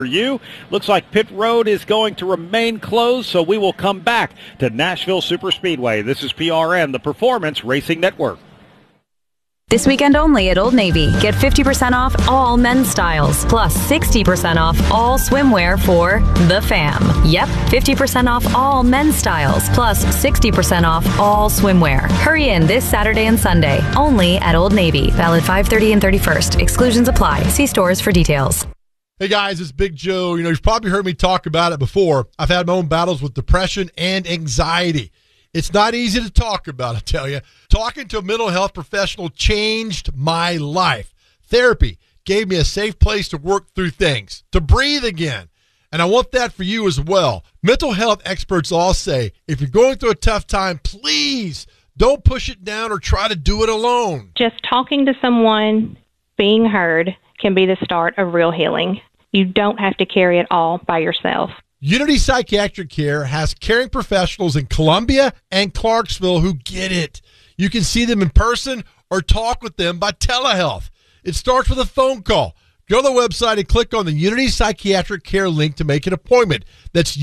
For you, looks like pit road is going to remain closed, so we will come back to Nashville Superspeedway. This is PRN, the Performance Racing Network. This weekend only at Old Navy. Get 50% off all men's styles, plus 60% off all swimwear for the fam. Yep, 50% off all men's styles, plus 60% off all swimwear. Hurry in this Saturday and Sunday, only at Old Navy. Valid 5/30 and 31st. Exclusions apply. See stores for details. Hey guys, it's Big Joe. You've probably heard me talk about it before. I've had my own battles with depression and anxiety. It's not easy to talk about, I tell you. Talking to a mental health professional changed my life. Therapy gave me a safe place to work through things, to breathe again. And I want that for you as well. Mental health experts all say, if you're going through a tough time, please don't push it down or try to do it alone. Just talking to someone, being heard, can be the start of real healing. You don't have to carry it all by yourself. Unity Psychiatric Care has caring professionals in Columbia and Clarksville who get it. You can see them in person or talk with them by telehealth. It starts with a phone call. Go to the website and click on the Unity Psychiatric Care link to make an appointment. That's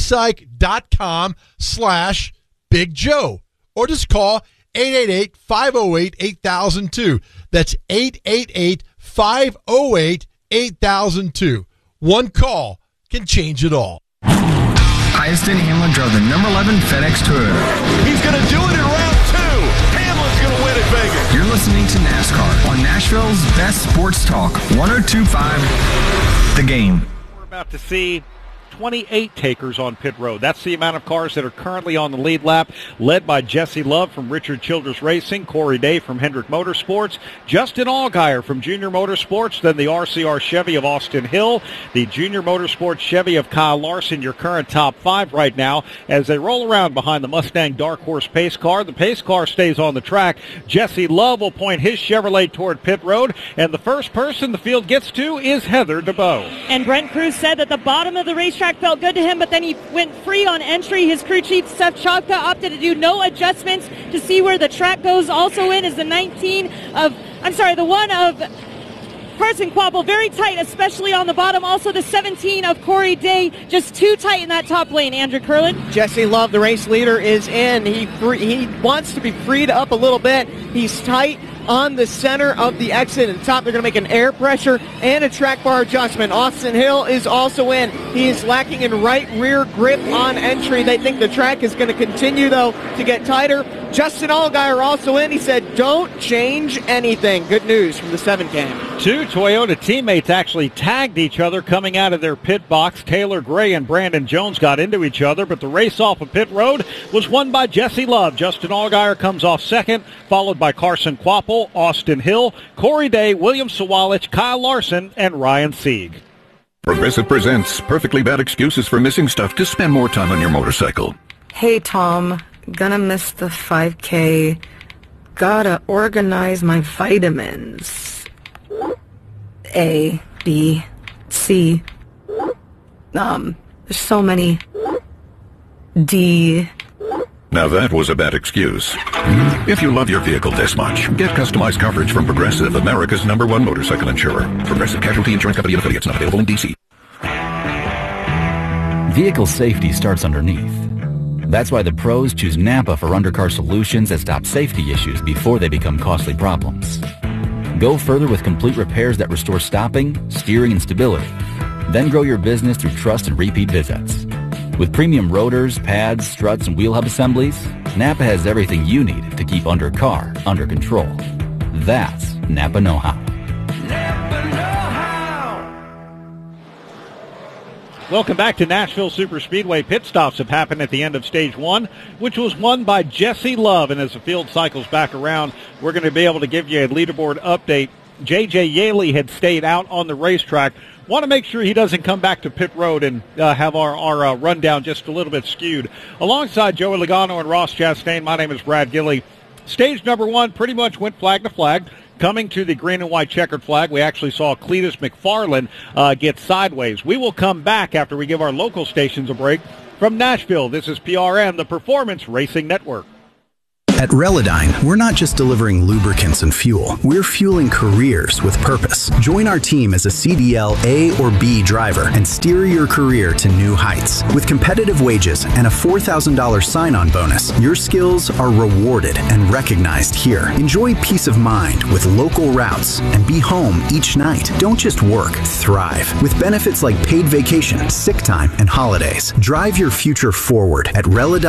unitypsych.com/Big Joe. Or just call 888-508-8002. That's 888-508-8002. One call can change it all. Hyacinth Hamlin drove the number 11 FedEx Toyota. He's going to do it in round 2. Hamlin's going to win at Vegas. You're listening to NASCAR on Nashville's best sports talk, 102.5 The Game. We're about to see 28 takers on pit road. That's the amount of cars that are currently on the lead lap, led by Jesse Love from Richard Childress Racing, Corey Day from Hendrick Motorsports, Justin Allgaier from Junior Motorsports, then the RCR Chevy of Austin Hill, the Junior Motorsports Chevy of Kyle Larson, your current top 5 right now, as they roll around behind the Mustang Dark Horse pace car. The pace car stays on the track. Jesse Love will point his Chevrolet toward pit road, and the first person the field gets to is Heather DeBow. And Brent Cruz said that the bottom of the racetrack felt good to him, but then he went free on entry. His crew chief, Seth Chavka, opted to do no adjustments to see where the track goes. Also in is the the one of Carson Quapple, very tight, especially on the bottom. Also the 17 of Corey Day, just too tight in that top lane. Andrew Curlin. Jesse Love, the race leader, is in. He wants to be freed up a little bit. He's tight on the center of the exit and top. They're going to make an air pressure and a track bar adjustment. Austin Hill is also in. He is lacking in right rear grip on entry. They think the track is going to continue, though, to get tighter. Justin Allgaier also in. He said, don't change anything. Good news from the 7 cam. 2 Toyota teammates actually tagged each other coming out of their pit box. Taylor Gray and Brandon Jones got into each other, but the race off of pit road was won by Jesse Love. Justin Allgaier comes off second, followed by Carson Quapple, Austin Hill, Corey Day, William Sawalich, Kyle Larson, and Ryan Sieg. Progressive presents Perfectly Bad Excuses for Missing Stuff to Spend More Time on Your Motorcycle. Hey, Tom. Gonna miss the 5K. Gotta organize my vitamins. A, B, C. There's so many. D. Now that was a bad excuse. If you love your vehicle this much, get customized coverage from Progressive, America's #1 motorcycle insurer. Progressive Casualty Insurance Company and affiliates, not available in D.C. Vehicle safety starts underneath. That's why the pros choose Napa for undercar solutions that stop safety issues before they become costly problems. Go further with complete repairs that restore stopping, steering, and stability. Then grow your business through trust and repeat visits. With premium rotors, pads, struts, and wheel hub assemblies, Napa has everything you need to keep undercar under control. That's Napa know-how. Welcome back to Nashville Superspeedway. Pit stops have happened at the end of Stage 1, which was won by Jesse Love. And as the field cycles back around, we're going to be able to give you a leaderboard update. J.J. Yaley had stayed out on the racetrack. Want to make sure he doesn't come back to pit road and have our rundown just a little bit skewed. Alongside Joey Logano and Ross Chastain, my name is Brad Gilley. Stage number 1 pretty much went flag to flag. Coming to the green and white checkered flag, we actually saw Cletus McFarland get sideways. We will come back after we give our local stations a break. From Nashville, this is PRN, the Performance Racing Network. At Relodyne, we're not just delivering lubricants and fuel. We're fueling careers with purpose. Join our team as a CDL A or B driver and steer your career to new heights. With competitive wages and a $4,000 sign-on bonus, your skills are rewarded and recognized here. Enjoy peace of mind with local routes and be home each night. Don't just work, thrive. With benefits like paid vacation, sick time, and holidays. Drive your future forward at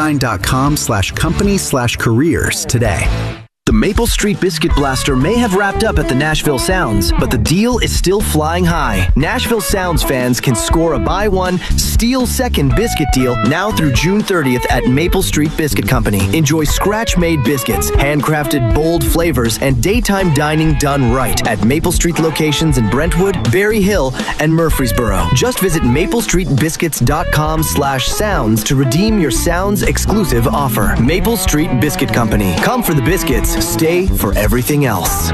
Relodyne.com/company/careers today. The Maple Street Biscuit Blaster may have wrapped up at the Nashville Sounds, but the deal is still flying high. Nashville Sounds fans can score a buy one, steal second biscuit deal now through June 30th at Maple Street Biscuit Company. Enjoy scratch-made biscuits, handcrafted bold flavors, and daytime dining done right at Maple Street locations in Brentwood, Berry Hill, and Murfreesboro. Just visit maplestreetbiscuits.com/sounds to redeem your Sounds exclusive offer. Maple Street Biscuit Company. Come for the biscuits. Stay for everything else.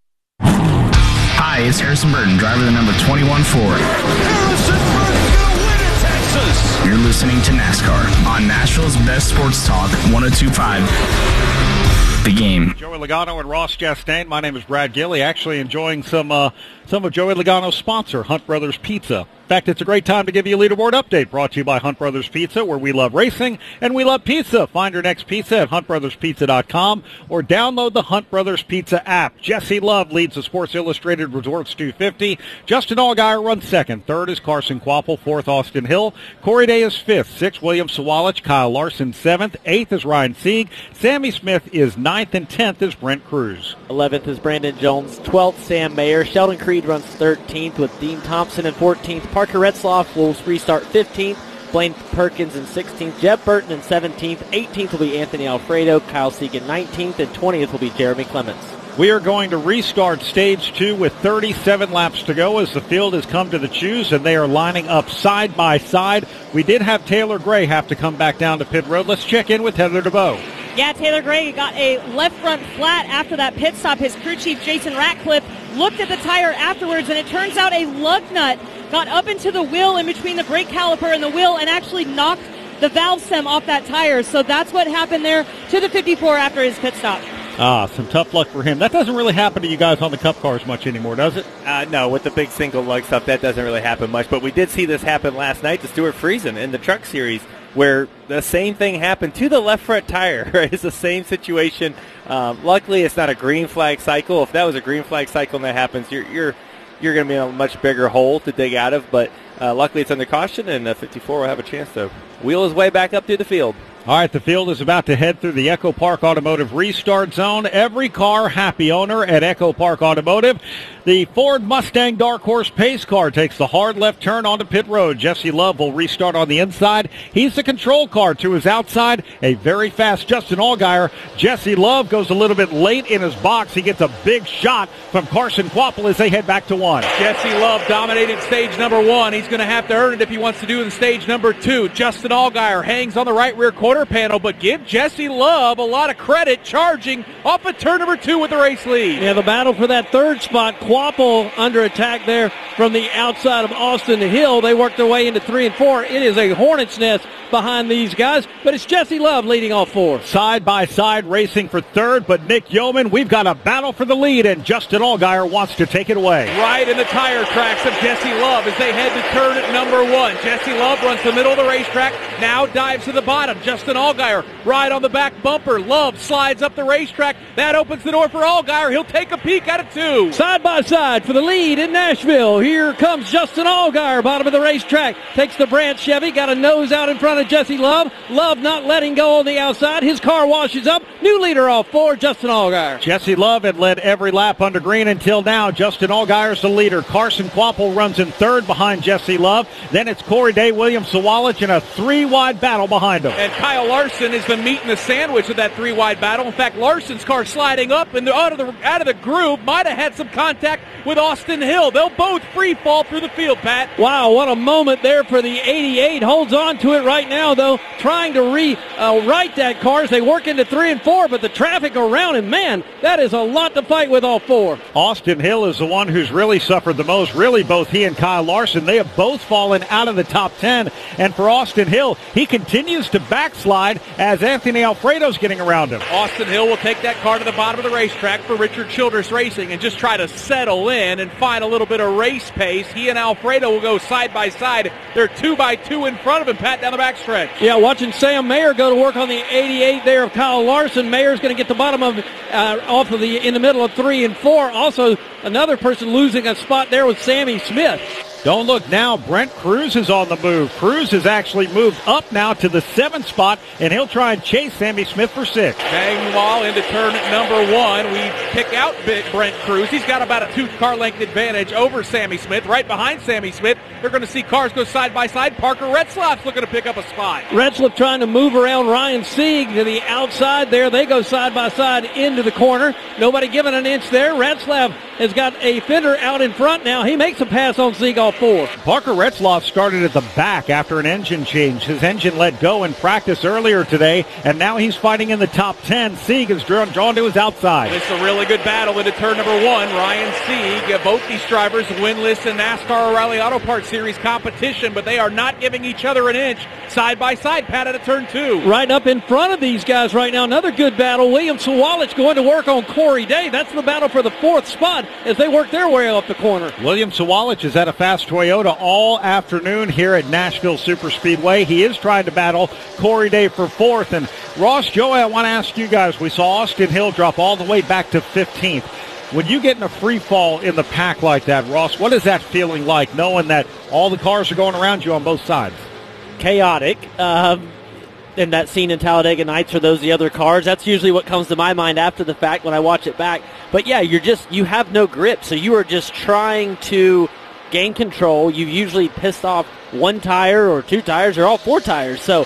Hi, it's Harrison Burton, driver of the number 21 Ford. Harrison Burton's going to win at Texas. You're listening to NASCAR on Nashville's best sports talk, 102.5 The Game. Joey Logano and Ross Chastain. My name is Brad Gilley. Actually enjoying some of Joey Logano's sponsor, Hunt Brothers Pizza. In fact, it's a great time to give you a leaderboard update brought to you by Hunt Brothers Pizza, where we love racing and we love pizza. Find your next pizza at huntbrotherspizza.com or download the Hunt Brothers Pizza app. Jesse Love leads the Sports Illustrated Resorts 250. Justin Allgaier runs second. Third is Carson Kvapil. Fourth, Austin Hill. Corey Day is fifth. Sixth, William Sawalich. Kyle Larson, seventh. Eighth is Ryan Sieg. Sammy Smith is ninth, and 10th is Brent Cruz. 11th is Brandon Jones. 12th, Sam Mayer. Sheldon Creed runs 13th with Dean Thompson in 14th. Parker Retzloff will restart 15th. Blaine Perkins in 16th. Jeb Burton in 17th. 18th will be Anthony Alfredo. Kyle Segan 19th. And 20th will be Jeremy Clements. We are going to restart Stage 2 with 37 laps to go as the field has come to the choose, and they are lining up side by side. We did have Taylor Gray have to come back down to pit road. Let's check in with Heather DeVoe. Yeah, Taylor Gray got a left front flat after that pit stop. His crew chief, Jason Ratcliffe, looked at the tire afterwards, and it turns out a lug nut got up into the wheel in between the brake caliper and the wheel and actually knocked the valve stem off that tire. So that's what happened there to the 54 after his pit stop. Some tough luck for him. That doesn't really happen to you guys on the Cup cars much anymore, does it? No, with the big single lug stuff, that doesn't really happen much. But we did see this happen last night to Stuart Friesen in the Truck Series, where the same thing happened to the left front tire. Right? It's the same situation. Luckily, it's not a green flag cycle. If that was a green flag cycle and that happens, you're going to be in a much bigger hole to dig out of. But luckily, it's under caution, and 54 will have a chance to wheel his way back up to the field. All right, the field is about to head through the Echo Park Automotive restart zone. Every car, happy owner at Echo Park Automotive. The Ford Mustang Dark Horse pace car takes the hard left turn onto pit road. Jesse Love will restart on the inside. He's the control car to his outside. A very fast Justin Allgaier. Jesse Love goes a little bit late in his box. He gets a big shot from Carson Kvapil as they head back to one. Jesse Love dominated stage number one. He's going to have to earn it if he wants to do in stage number two. Justin Allgaier hangs on the right rear quarter panel, but give Jesse Love a lot of credit charging off of turn number two with the race lead. Yeah, the battle for that third spot. Kvapil under attack there from the outside of Austin Hill. They work their way into 3 and 4. It is a hornet's nest behind these guys, but it's Jesse Love leading all four. Side by side racing for third, but Nick Yeoman, we've got a battle for the lead, and Justin Allgaier wants to take it away. Right in the tire tracks of Jesse Love as they head to turn number one. Jesse Love runs the middle of the racetrack, now dives to the bottom. Justin Allgaier right on the back bumper. Love slides up the racetrack. That opens the door for Allgaier. He'll take a peek at it too. Side by side for the lead in Nashville. Here comes Justin Allgaier, bottom of the racetrack. Takes the Brandt Chevy, got a nose out in front of Jesse Love. Love not letting go on the outside. His car washes up. New leader off four, Justin Allgaier. Jesse Love had led every lap under green until now. Justin Allgaier's the leader. Carson Kvapil runs in third behind Jesse Love. Then it's Corey Day, William Sawalich, and a three-wide battle behind him. And Kyle Larson has been meeting the sandwich of that three-wide battle. In fact, Larson's car sliding up and out of the groove might have had some contact with Austin Hill. They'll both free fall through the field, Pat. Wow, what a moment there for the 88. Holds on to it right now, though, trying to right that car as they work into 3 and 4, but the traffic around him, man, that is a lot to fight with all four. Austin Hill is the one who's really suffered the most. Really, both he and Kyle Larson, they have both fallen out of the top 10. And for Austin Hill, he continues to back slide as Anthony Alfredo's getting around him. Austin Hill will take that car to the bottom of the racetrack for Richard Childress Racing and just try to settle in and find a little bit of race pace. He and Alfredo will go side by side. They're 2x2 in front of him, Pat, down the backstretch. Yeah, watching Sam Mayer go to work on the 88 there of Kyle Larson. Mayer's going to get the bottom of off of in the middle of 3 and 4. Also, another person losing a spot there was Sammy Smith. Don't look now. Brent Cruz is on the move. Cruz has actually moved up now to the 7th spot, and he'll try and chase Sammy Smith for 6. Meanwhile, into turn number 1, we pick out Brent Cruz. He's got about a 2-car length advantage over Sammy Smith. Right behind Sammy Smith, they're going to see cars go side by side. Parker Retzlaff's looking to pick up a spot. Retzlaff trying to move around Ryan Sieg to the outside there. They go side by side into the corner. Nobody giving an inch there. Retzlaff has got a fender out in front now. He makes a pass on Sieg off 4. Parker Retzlaff started at the back after an engine change. His engine let go in practice earlier today, and now he's fighting in the top 10. Sieg is drawn to his outside. It's a really good battle into turn number 1. Ryan Sieg, both these drivers winless in NASCAR O'Reilly Auto Parts Series competition, but they are not giving each other an inch. Side by side, Pat, at turn 2. Right up in front of these guys right now. Another good battle. William Sawalich going to work on Corey Day. That's the battle for the 4th spot as they work their way up the corner. William Sawalich is at a fast Toyota all afternoon here at Nashville Superspeedway. He is trying to battle Corey Day for 4th. And Ross, Joey, I want to ask you guys, we saw Austin Hill drop all the way back to 15th. When you get in a free fall in the pack like that, Ross, what is that feeling like, knowing that all the cars are going around you on both sides? Chaotic. And that scene in Talladega Nights, for those the other cars, that's usually what comes to my mind after the fact when I watch it back. But yeah, you have no grip, so you are just trying to gain control. You've usually pissed off 1 tire or 2 tires or all 4 tires. So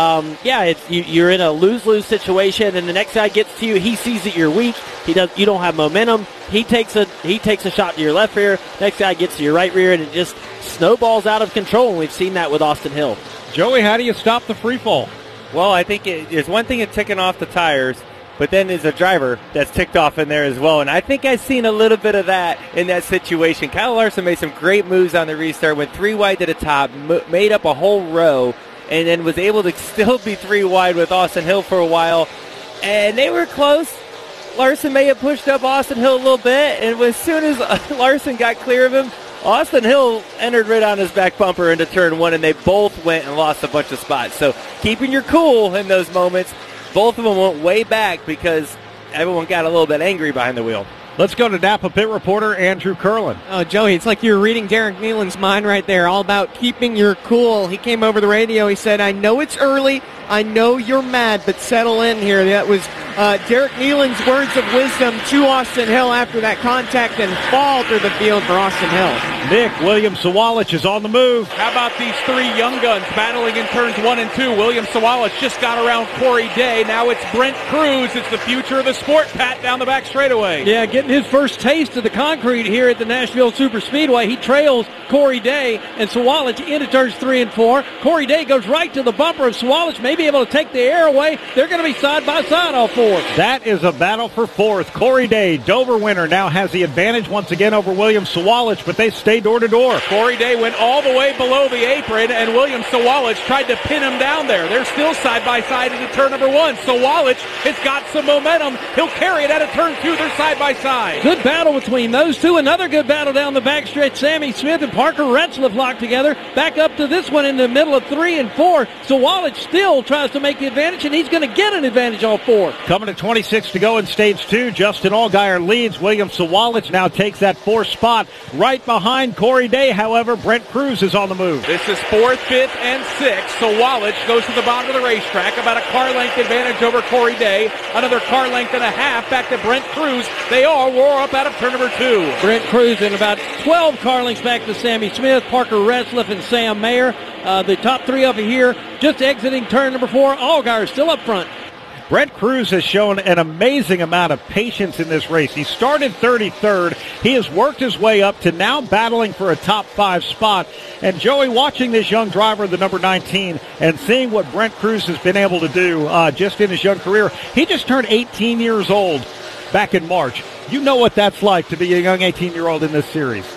you're in a lose-lose situation, and the next guy gets to you. He sees that you're weak. You don't have momentum. He takes a shot to your left rear. Next guy gets to your right rear, and it just snowballs out of control. And we've seen that with Austin Hill. Joey, how do you stop the free fall? Well, I think there's one thing in ticking off the tires, but then there's a driver that's ticked off in there as well. And I think I've seen a little bit of that in that situation. Kyle Larson made some great moves on the restart, went 3 wide to the top, made up a whole row, and then was able to still be 3 wide with Austin Hill for a while. And they were close. Larson may have pushed up Austin Hill a little bit, and as soon as Larson got clear of him, Austin Hill entered right on his back bumper into turn 1, and they both went and lost a bunch of spots. So keeping your cool in those moments, both of them went way back because everyone got a little bit angry behind the wheel. Let's go to Napa pit reporter Andrew Curlin. Oh, Joey, it's like you're reading Derek Nealon's mind right there, all about keeping your cool. He came over the radio. He said, I know it's early. I know you're mad, but settle in here. That was Derek Nealon's words of wisdom to Austin Hill after that contact and fall through the field for Austin Hill. Nick, William Sawalich is on the move. How about these 3 young guns battling in turns 1 and 2? William Sawalich just got around Corey Day. Now it's Brent Cruz. It's the future of the sport, Pat, down the back straightaway. Yeah, getting his first taste of the concrete here at the Nashville Superspeedway. He trails Corey Day and Sawalich into turns 3 and 4. Corey Day goes right to the bumper of Sawalich, may be able to take the air away. They're going to be side by side all 4. That is a battle for 4th. Corey Day, Dover winner, now has the advantage once again over William Sawalich, but they stay door to door. Corey Day went all the way below the apron, and William Sawalich tried to pin him down there. They're still side by side into turn number 1. Sawalich has got some momentum. He'll carry it out of turn 2. They're side by side. Good battle between those two. Another good battle down the backstretch. Sammy Smith and Parker Retzlaff locked together. Back up to this one in the middle of 3 and 4. Sawalich still tries to make the advantage, and he's going to get an advantage all 4. Coming to 26 to go in stage 2. Justin Allgaier leads. William Sawalich now takes that 4th spot. Right behind Corey Day, however, Brent Cruz is on the move. This is 4th, 5th, and 6th. Sawalich goes to the bottom of the racetrack. About a car length advantage over Corey Day. Another car length and a half back to Brent Cruz. They all roar up out of turn number 2. Brent Cruz in about 12 car lengths back to Sammy Smith, Parker Retzlaff, and Sam Mayer. The top 3 over here just exiting turn number 4. Allgaier still up front. Brent Cruz has shown an amazing amount of patience in this race. He started 33rd. He has worked his way up to now battling for a top 5 spot. And Joey, watching this young driver, the number 19, and seeing what Brent Cruz has been able to do just in his young career. He just turned 18 years old back in March. You know what that's like to be a young 18-year-old in this series.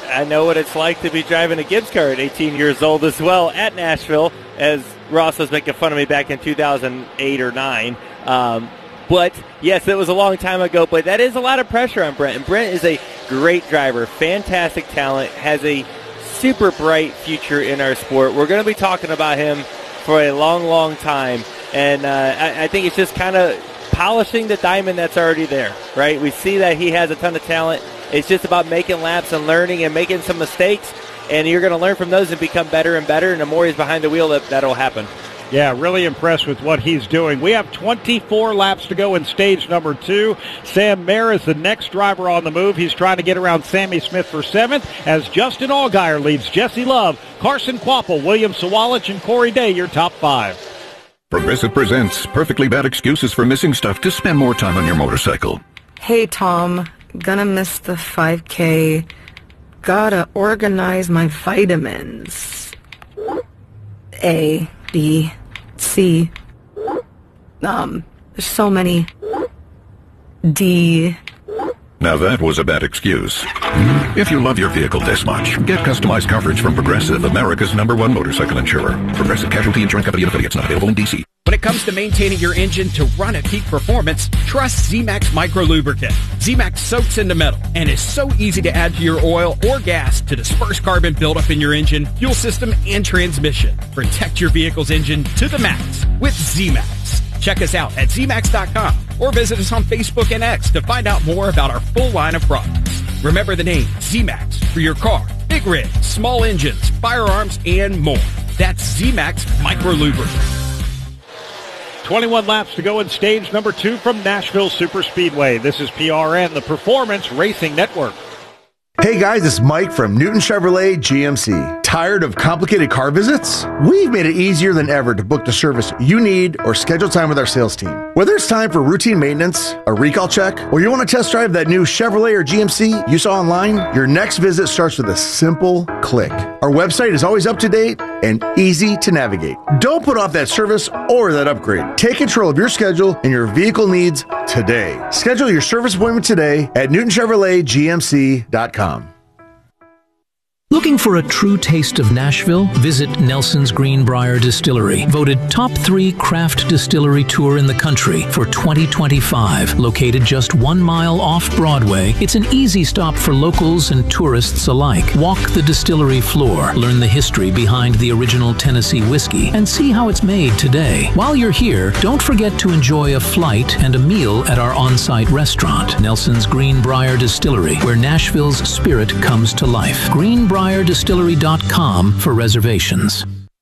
I know what it's like to be driving a Gibbs car at 18 years old as well at Nashville, as Ross was making fun of me back in 2008 or 9. But, yes, it was a long time ago, but that is a lot of pressure on Brent. And Brent is a great driver, fantastic talent, has a super bright future in our sport. We're going to be talking about him for a long, long time. And I think it's just kind of polishing the diamond that's already there, right? We see that he has a ton of talent. It's just about making laps and learning and making some mistakes. And you're going to learn from those and become better and better. And the more he's behind the wheel, that'll happen. Yeah, really impressed with what he's doing. We have 24 laps to go in stage number 2. Sam Mayer is the next driver on the move. He's trying to get around Sammy Smith for 7th as Justin Allgaier leads Jesse Love, Carson Kvapil, William Sawalich, and Corey Day, your top 5. Progressive presents perfectly bad excuses for missing stuff to spend more time on your motorcycle. Hey, Tom. Gonna miss the 5K. Gotta organize my vitamins. A, B, C. There's so many. D. Now that was a bad excuse. If you love your vehicle this much, get customized coverage from Progressive, America's #1 motorcycle insurer. Progressive Casualty Insurance Company and affiliates, not available in D.C. When it comes to maintaining your engine to run at peak performance, trust Z-Max Micro Lubricant. Z-Max soaks into metal and is so easy to add to your oil or gas to disperse carbon buildup in your engine, fuel system, and transmission. Protect your vehicle's engine to the max with Z-Max. Check us out at zmax.com or visit us on Facebook and X to find out more about our full line of products. Remember the name Z-Max for your car, big rigs, small engines, firearms, and more. That's Z-Max Micro Lubricant. 21 laps to go in stage number 2 from Nashville Superspeedway. This is PRN, the Performance Racing Network. Hey guys, it's Mike from Newton Chevrolet GMC. Tired of complicated car visits? We've made it easier than ever to book the service you need or schedule time with our sales team. Whether it's time for routine maintenance, a recall check, or you want to test drive that new Chevrolet or GMC you saw online, your next visit starts with a simple click. Our website is always up to date and easy to navigate. Don't put off that service or that upgrade. Take control of your schedule and your vehicle needs today. Schedule your service appointment today at NewtonChevroletGMC.com. Looking for a true taste of Nashville? Visit Nelson's Greenbrier Distillery, voted top 3 craft distillery tour in the country for 2025. Located just 1 mile off Broadway, it's an easy stop for locals and tourists alike. Walk the distillery floor, learn the history behind the original Tennessee whiskey, and see how it's made today. While you're here, don't forget to enjoy a flight and a meal at our on-site restaurant, Nelson's Greenbrier Distillery, where Nashville's spirit comes to life. GreenbrierDistillery.com for reservations.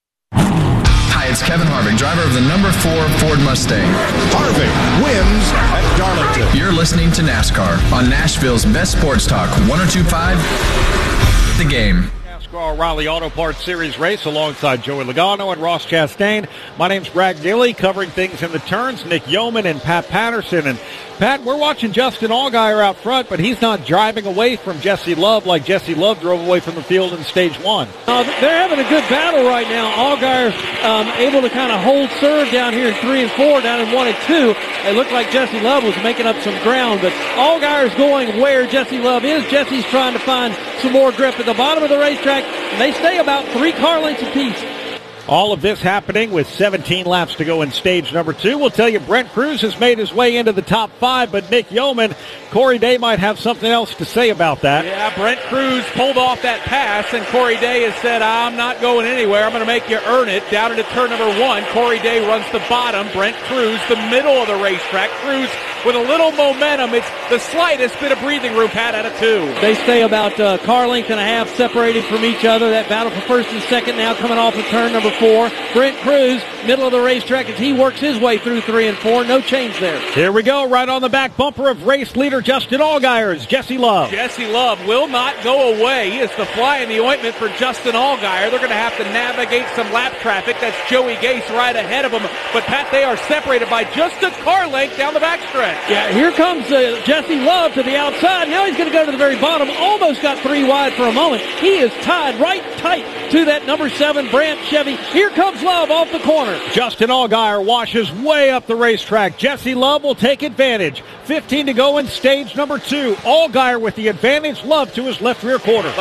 Hi, it's Kevin Harvick, driver of the number 4 Ford Mustang. Harvick wins at Darlington. You're listening to NASCAR on Nashville's best sports talk, 102.5 The Game. NASCAR O'Reilly Auto Parts Series race alongside Joey Logano and Ross Chastain. My name's Brad Gilly, covering things in the turns. Nick Yeoman and Pat Patterson. And Pat, we're watching Justin Allgaier out front, but he's not driving away from Jesse Love like Jesse Love drove away from the field in stage 1. They're having a good battle right now. Allgaier able to kind of hold serve down here in 3 and 4, down in 1 and 2. It looked like Jesse Love was making up some ground, but Allgaier's going where Jesse Love is. Jesse's trying to find some more grip at the bottom of the racetrack, and they stay about 3 car lengths apiece. All of this happening with 17 laps to go in stage number 2. We'll tell you Brent Cruz has made his way into the top 5, but Nick Yeoman, Corey Day might have something else to say about that. Yeah, Brent Cruz pulled off that pass, and Corey Day has said, I'm not going anywhere. I'm going to make you earn it. Down into turn number 1, Corey Day runs the bottom. Brent Cruz, the middle of the racetrack. Cruz with a little momentum. It's the slightest bit of breathing room, Pat, out of 2. They stay about car length and a half separated from each other. That battle for first and second now coming off of turn number 4. Brent Cruz, middle of the racetrack as he works his way through 3 and 4. No change there. Here we go, right on the back bumper of race leader Justin Allgaier's Jesse Love. Jesse Love will not go away. He is the fly in the ointment for Justin Allgaier. They're going to have to navigate some lap traffic. That's Joey Gase right ahead of him. But, Pat, they are separated by just a car length down the backstretch. Yeah, here comes Jesse Love to the outside. Now he's going to go to the very bottom. Almost got 3 wide for a moment. He is tied right tight to that number 7 Brandt Chevy. Here comes Love off the corner. Justin Allgaier washes way up the racetrack. Jesse Love will take advantage. 15 to go in stage number 2. Allgaier with the advantage. Love to his left rear quarter. Oh, it was a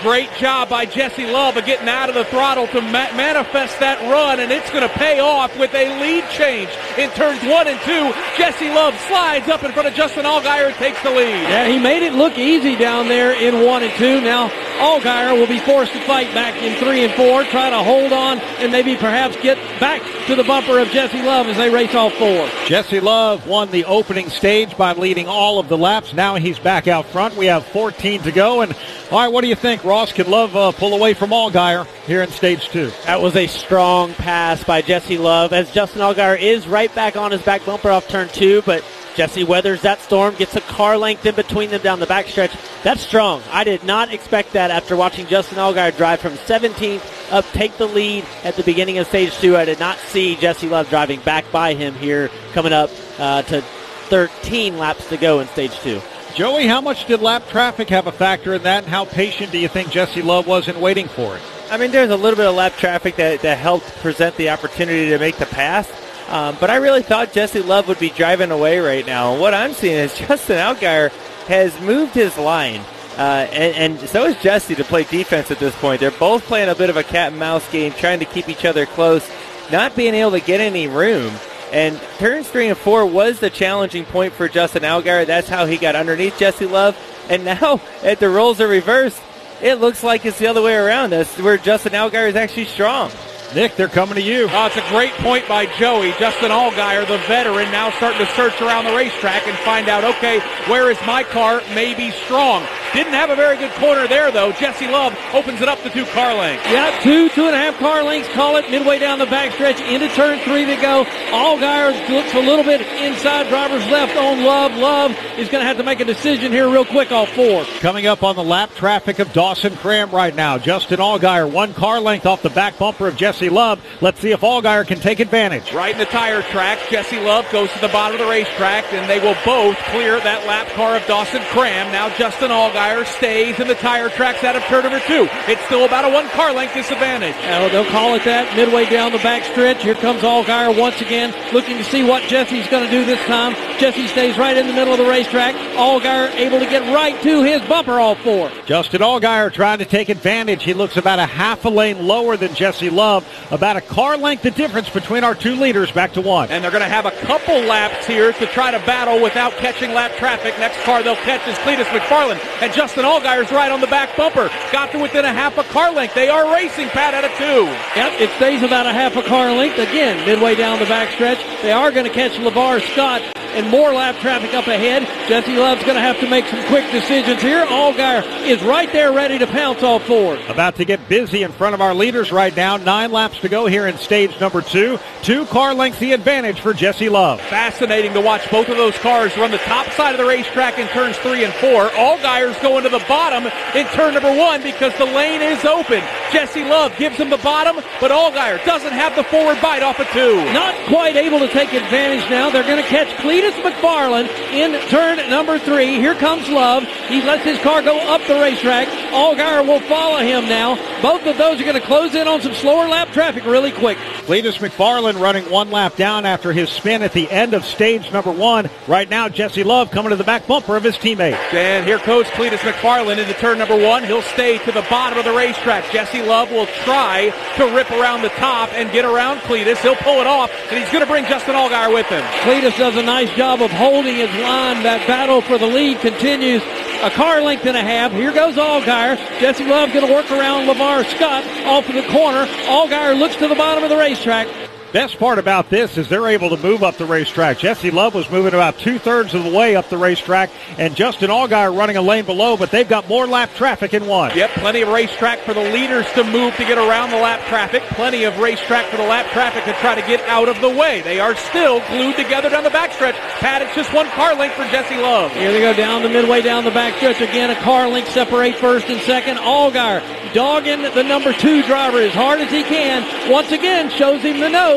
great job by Jesse Love of getting out of the throttle to manifest that run, and it's going to pay off with a lead change in turns 1 and 2. Jesse Love slides up in front of Justin Allgaier and takes the lead. Yeah, he made it look easy down there in 1 and 2. Now Allgaier will be forced to fight back in 3 and 4, try to hold on and maybe perhaps get back to the bumper of Jesse Love as they race all 4. Jesse Love won the opening stage by leading all of the laps. Now he's back out front. We have 14 to go. And, all right, what do you think, Ross? Can Love pull away from Allgaier here in stage 2? That was a strong pass by Jesse Love, as Justin Allgaier is right back on his back bumper off turn 2, but Jesse weathers that storm, gets a car length in between them down the backstretch. That's strong. I did not expect that after watching Justin Allgaier drive from 17th up, take the lead at the beginning of stage 2. I did not see Jesse Love driving back by him here coming up to 13 laps to go in stage 2. Joey, how much did lap traffic have a factor in that, and how patient do you think Jesse Love was in waiting for it? I mean, there's a little bit of lap traffic that helped present the opportunity to make the pass. But I really thought Jesse Love would be driving away right now. And what I'm seeing is Justin Allgaier has moved his line. And so is Jesse to play defense at this point. They're both playing a bit of a cat and mouse game, trying to keep each other close, not being able to get any room. And turns 3 and 4 was the challenging point for Justin Allgaier. That's how he got underneath Jesse Love. And now, at the roles are reversed, it looks like it's the other way around. That's where Justin Allgaier is actually strong. Nick, they're coming to you. Oh, it's a great point by Joey. Justin Allgaier, the veteran, now starting to search around the racetrack and find out, okay, where is my car? Maybe strong. Didn't have a very good corner there, though. Jesse Love opens it up to 2 car lengths. Yeah, 2.5 car lengths, call it, midway down the backstretch, into turn 3 to go. Allgaier looks a little bit inside, driver's left on Love. Love is going to have to make a decision here real quick off 4. Coming up on the lap traffic of Dawson Cram right now. Justin Allgaier, 1 car length off the back bumper of Jesse Love. Let's see if Allgaier can take advantage. Right in the tire tracks, Jesse Love goes to the bottom of the racetrack, and they will both clear that lap car of Dawson Cram. Now Justin Allgaier stays in the tire tracks out of turn number 2. It's still about a 1 car length disadvantage. They'll call it that midway down the backstretch. Here comes Allgaier once again, looking to see what Jesse's going to do this time. Jesse stays right in the middle of the racetrack. Allgaier able to get right to his bumper all 4. Justin Allgaier trying to take advantage. He looks about a half a lane lower than Jesse Love. About a car length of difference between our 2 leaders, back to 1. And they're going to have a couple laps here to try to battle without catching lap traffic. Next car they'll catch is Cletus McFarland. And Justin Allgaier's right on the back bumper. Got to within a half a car length. They are racing, Pat, out of 2. Yep, it stays about a half a car length. Again, midway down the backstretch. They are going to catch LeVar Scott. And more lap traffic up ahead. Jesse Love's going to have to make some quick decisions here. Allgaier is right there ready to pounce all 4. About to get busy in front of our leaders right now. 9 laps to go here in stage number 2. 2 car lengths the advantage for Jesse Love. Fascinating to watch both of those cars run the top side of the racetrack in turns 3 and 4. Allgaier's going to the bottom in turn number 1 because the lane is open. Jesse Love gives him the bottom, but Allgaier doesn't have the forward bite off of 2. Not quite able to take advantage now. They're going to catch Cletus McFarland in turn number 3. Here comes Love. He lets his car go up the racetrack. Allgaier will follow him now. Both of those are going to close in on some slower lap traffic really quick. Cletus McFarland running 1 lap down after his spin at the end of stage number 1. Right now, Jesse Love coming to the back bumper of his teammate. And here goes Cletus McFarland into turn number 1. He'll stay to the bottom of the racetrack. Jesse Love will try to rip around the top and get around Cletus. He'll pull it off, and he's going to bring Justin Allgaier with him. Cletus does a nice job of holding his line. That battle for the lead continues. A car length and a half. Here goes Allgaier. Jesse Love going to work around LeVar Scott off of the corner. Allgaier looks to the bottom of the racetrack. Best part about this is they're able to move up the racetrack. Jesse Love was moving about 2/3 of the way up the racetrack, and Justin Allgaier running a lane below, but they've got more lap traffic in 1. Yep, plenty of racetrack for the leaders to move to get around the lap traffic. Plenty of racetrack for the lap traffic to try to get out of the way. They are still glued together down the backstretch. Pat, it's just 1 car length for Jesse Love. Here they go down the midway down the backstretch. Again, a car length separate first and second. Allgaier dogging the number 2 driver as hard as he can. Once again, shows him the nose.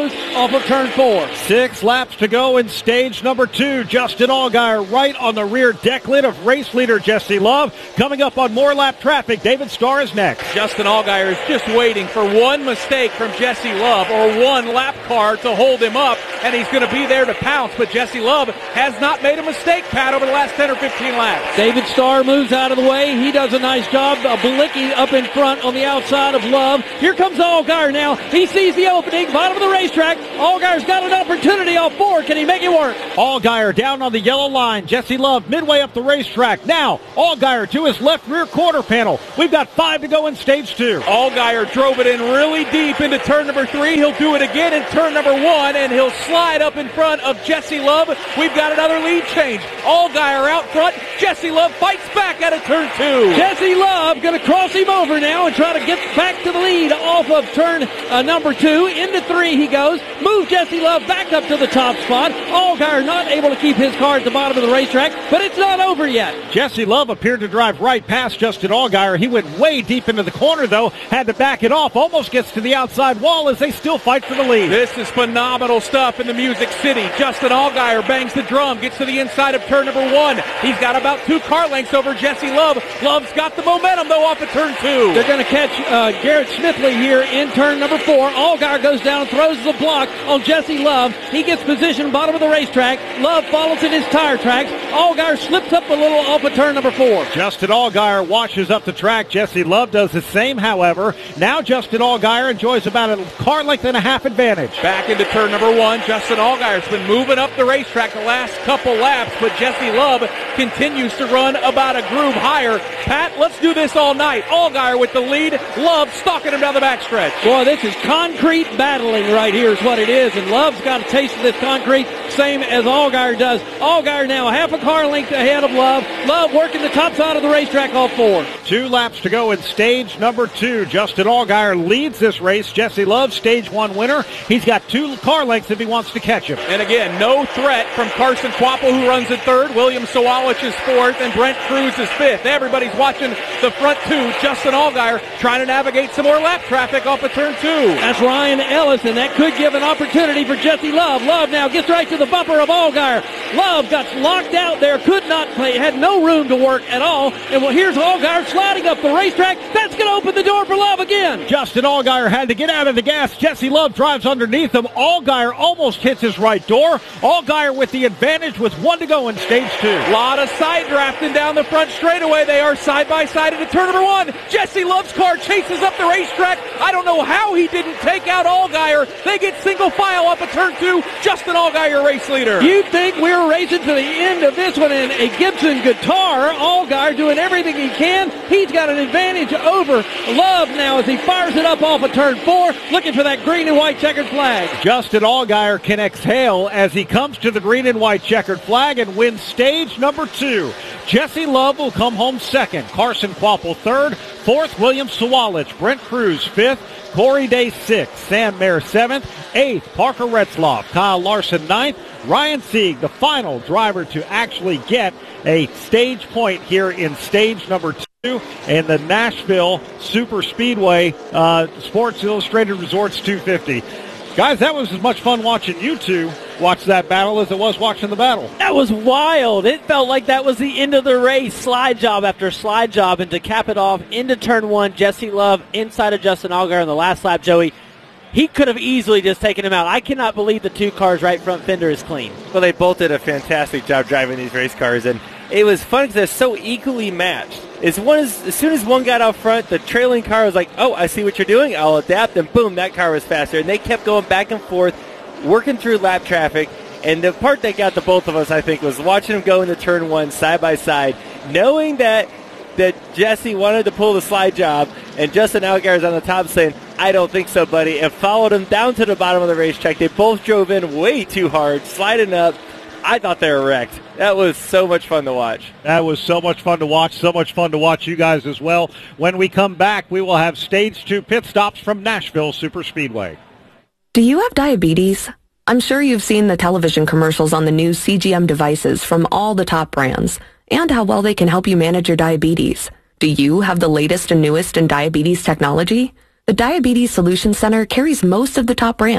goes off of turn 4. 6 laps to go in stage number 2. Justin Allgaier right on the rear deck lid of race leader Jesse Love. Coming up on more lap traffic, David Starr is next. Justin Allgaier is just waiting for one mistake from Jesse Love or one lap car to hold him up, and he's going to be there to pounce. But Jesse Love has not made a mistake, Pat, over the last 10 or 15 laps. David Starr moves out of the way. He does a nice job. Bilicki up in front on the outside of Love. Here comes Allgaier now. He sees the opening, bottom of the racetrack. Allgaier's got an opportunity off 4. Can he make it work? Allgaier down on the yellow line. Jesse Love midway up the racetrack. Now, Allgaier to his left rear quarter panel. We've got 5 to go in stage 2. Allgaier drove it in really deep into turn number 3. He'll do it again in turn number 1, and he'll slide up in front of Jesse Love. We've got another lead change. Allgaier out front. Jesse Love fights back out of turn 2. Jesse Love going to cross him over now and try to get back to the lead off of turn number 2. Into 3 he goes. Move Jesse Love back up to the top spot. Allgaier not able to keep his car at the bottom of the racetrack, but it's not over yet. Jesse Love appeared to drive right past Justin Allgaier. He went way deep into the corner, though. Had to back it off. Almost gets to the outside wall as they still fight for the lead. This is phenomenal stuff in the Music City. Justin Allgaier bangs the drum, gets to the inside of turn number 1. He's got about 2 car lengths over Jesse Love. Love's got the momentum, though, off of turn 2. They're going to catch Garrett Smithley here in turn number 4. Allgaier goes down and throws the block on Jesse Love. He gets positioned bottom of the racetrack. Love follows in his tire tracks. Allgaier slips up a little off of turn number 4. Justin Allgaier washes up the track. Jesse Love does the same, however. Now Justin Allgaier enjoys about a car length and a half advantage. Back into turn number 1. Justin Allgaier's been moving up the racetrack the last couple laps, but Jesse Love continues to run about a groove higher. Pat, let's do this all night. Allgaier with the lead. Love stalking him down the backstretch. Boy, this is concrete battling right here is what it is, and Love's got a taste of this concrete, same as Allgaier does. Allgaier now half a car length ahead of Love. Love working the top side of the racetrack off 4. 2 laps to go in stage number 2. Justin Allgaier leads this race. Jesse Love, stage 1 winner. He's got 2 car lengths if he wants to catch him. And again, no threat from Carson Kvapil, who runs in 3rd. William Sawalich is 4th, and Brent Cruz is 5th. Everybody's watching the front 2. Justin Allgaier trying to navigate some more lap traffic off of turn 2. That's Ryan Ellis, and that could give an opportunity for Jesse Love. Love now gets right to the bumper of Allgaier. Love got locked out there, could not play, had no room to work at all. And well, here's Allgaier sliding up the racetrack. That's going to open the door for Love again. Justin Allgaier had to get out of the gas. Jesse Love drives underneath him. Allgaier almost hits his right door. Allgaier with the advantage with 1 to go in stage 2. A lot of side drafting down the front straightaway. They are side by side into turn number 1. Jesse Love's car chases up the racetrack. I don't know how he didn't take out Allgaier. They get single file up at turn 2. Justin Allgaier, race leader. You'd think we were racing to the end of this one in a Gibson guitar. Allgaier doing everything he can. He's got an advantage over Love now as he fires it up off of turn 4, looking for that green and white checkered flag. Justin Allgaier can exhale as he comes to the green and white checkered flag and wins stage number 2. Jesse Love will come home 2nd. Carson Kvapil 3rd. 4th, William Sawalich. Brent Cruz 5th. Corey Day 6th. Sam Mayer 7th. 8th, Parker Retzloff. Kyle Larson 9th. Ryan Sieg, the final driver to actually get a stage point here in stage number 2 in the Nashville Super Speedway Sports Illustrated Resorts 250. Guys, that was as much fun watching you two watch that battle as it was watching the battle. That was wild. It felt like that was the end of the race. Slide job after slide job, and to cap it off, into turn 1, Jesse Love inside of Justin Allgaier in the last lap, Joey. He could have easily just taken him out. I cannot believe the 2 cars' right front fender is clean. Well, they both did a fantastic job driving these race cars, and it was fun because they're so equally matched. As soon as one got out front, the trailing car was like, oh, I see what you're doing, I'll adapt, and boom, that car was faster. And they kept going back and forth, working through lap traffic. And the part that got the both of us, I think, was watching them go into turn 1 side by side, knowing that Jesse wanted to pull the slide job, and Justin Allgaier is on the top saying, I don't think so, buddy, and followed him down to the bottom of the racetrack. They both drove in way too hard, sliding up. I thought they were wrecked. That was so much fun to watch. That was so much fun to watch. So much fun to watch you guys as well. When we come back, we will have stage 2 pit stops from Nashville Super Speedway. Do you have diabetes? I'm sure you've seen the television commercials on the new CGM devices from all the top brands and how well they can help you manage your diabetes. Do you have the latest and newest in diabetes technology? The Diabetes Solutions Center carries most of the top brands,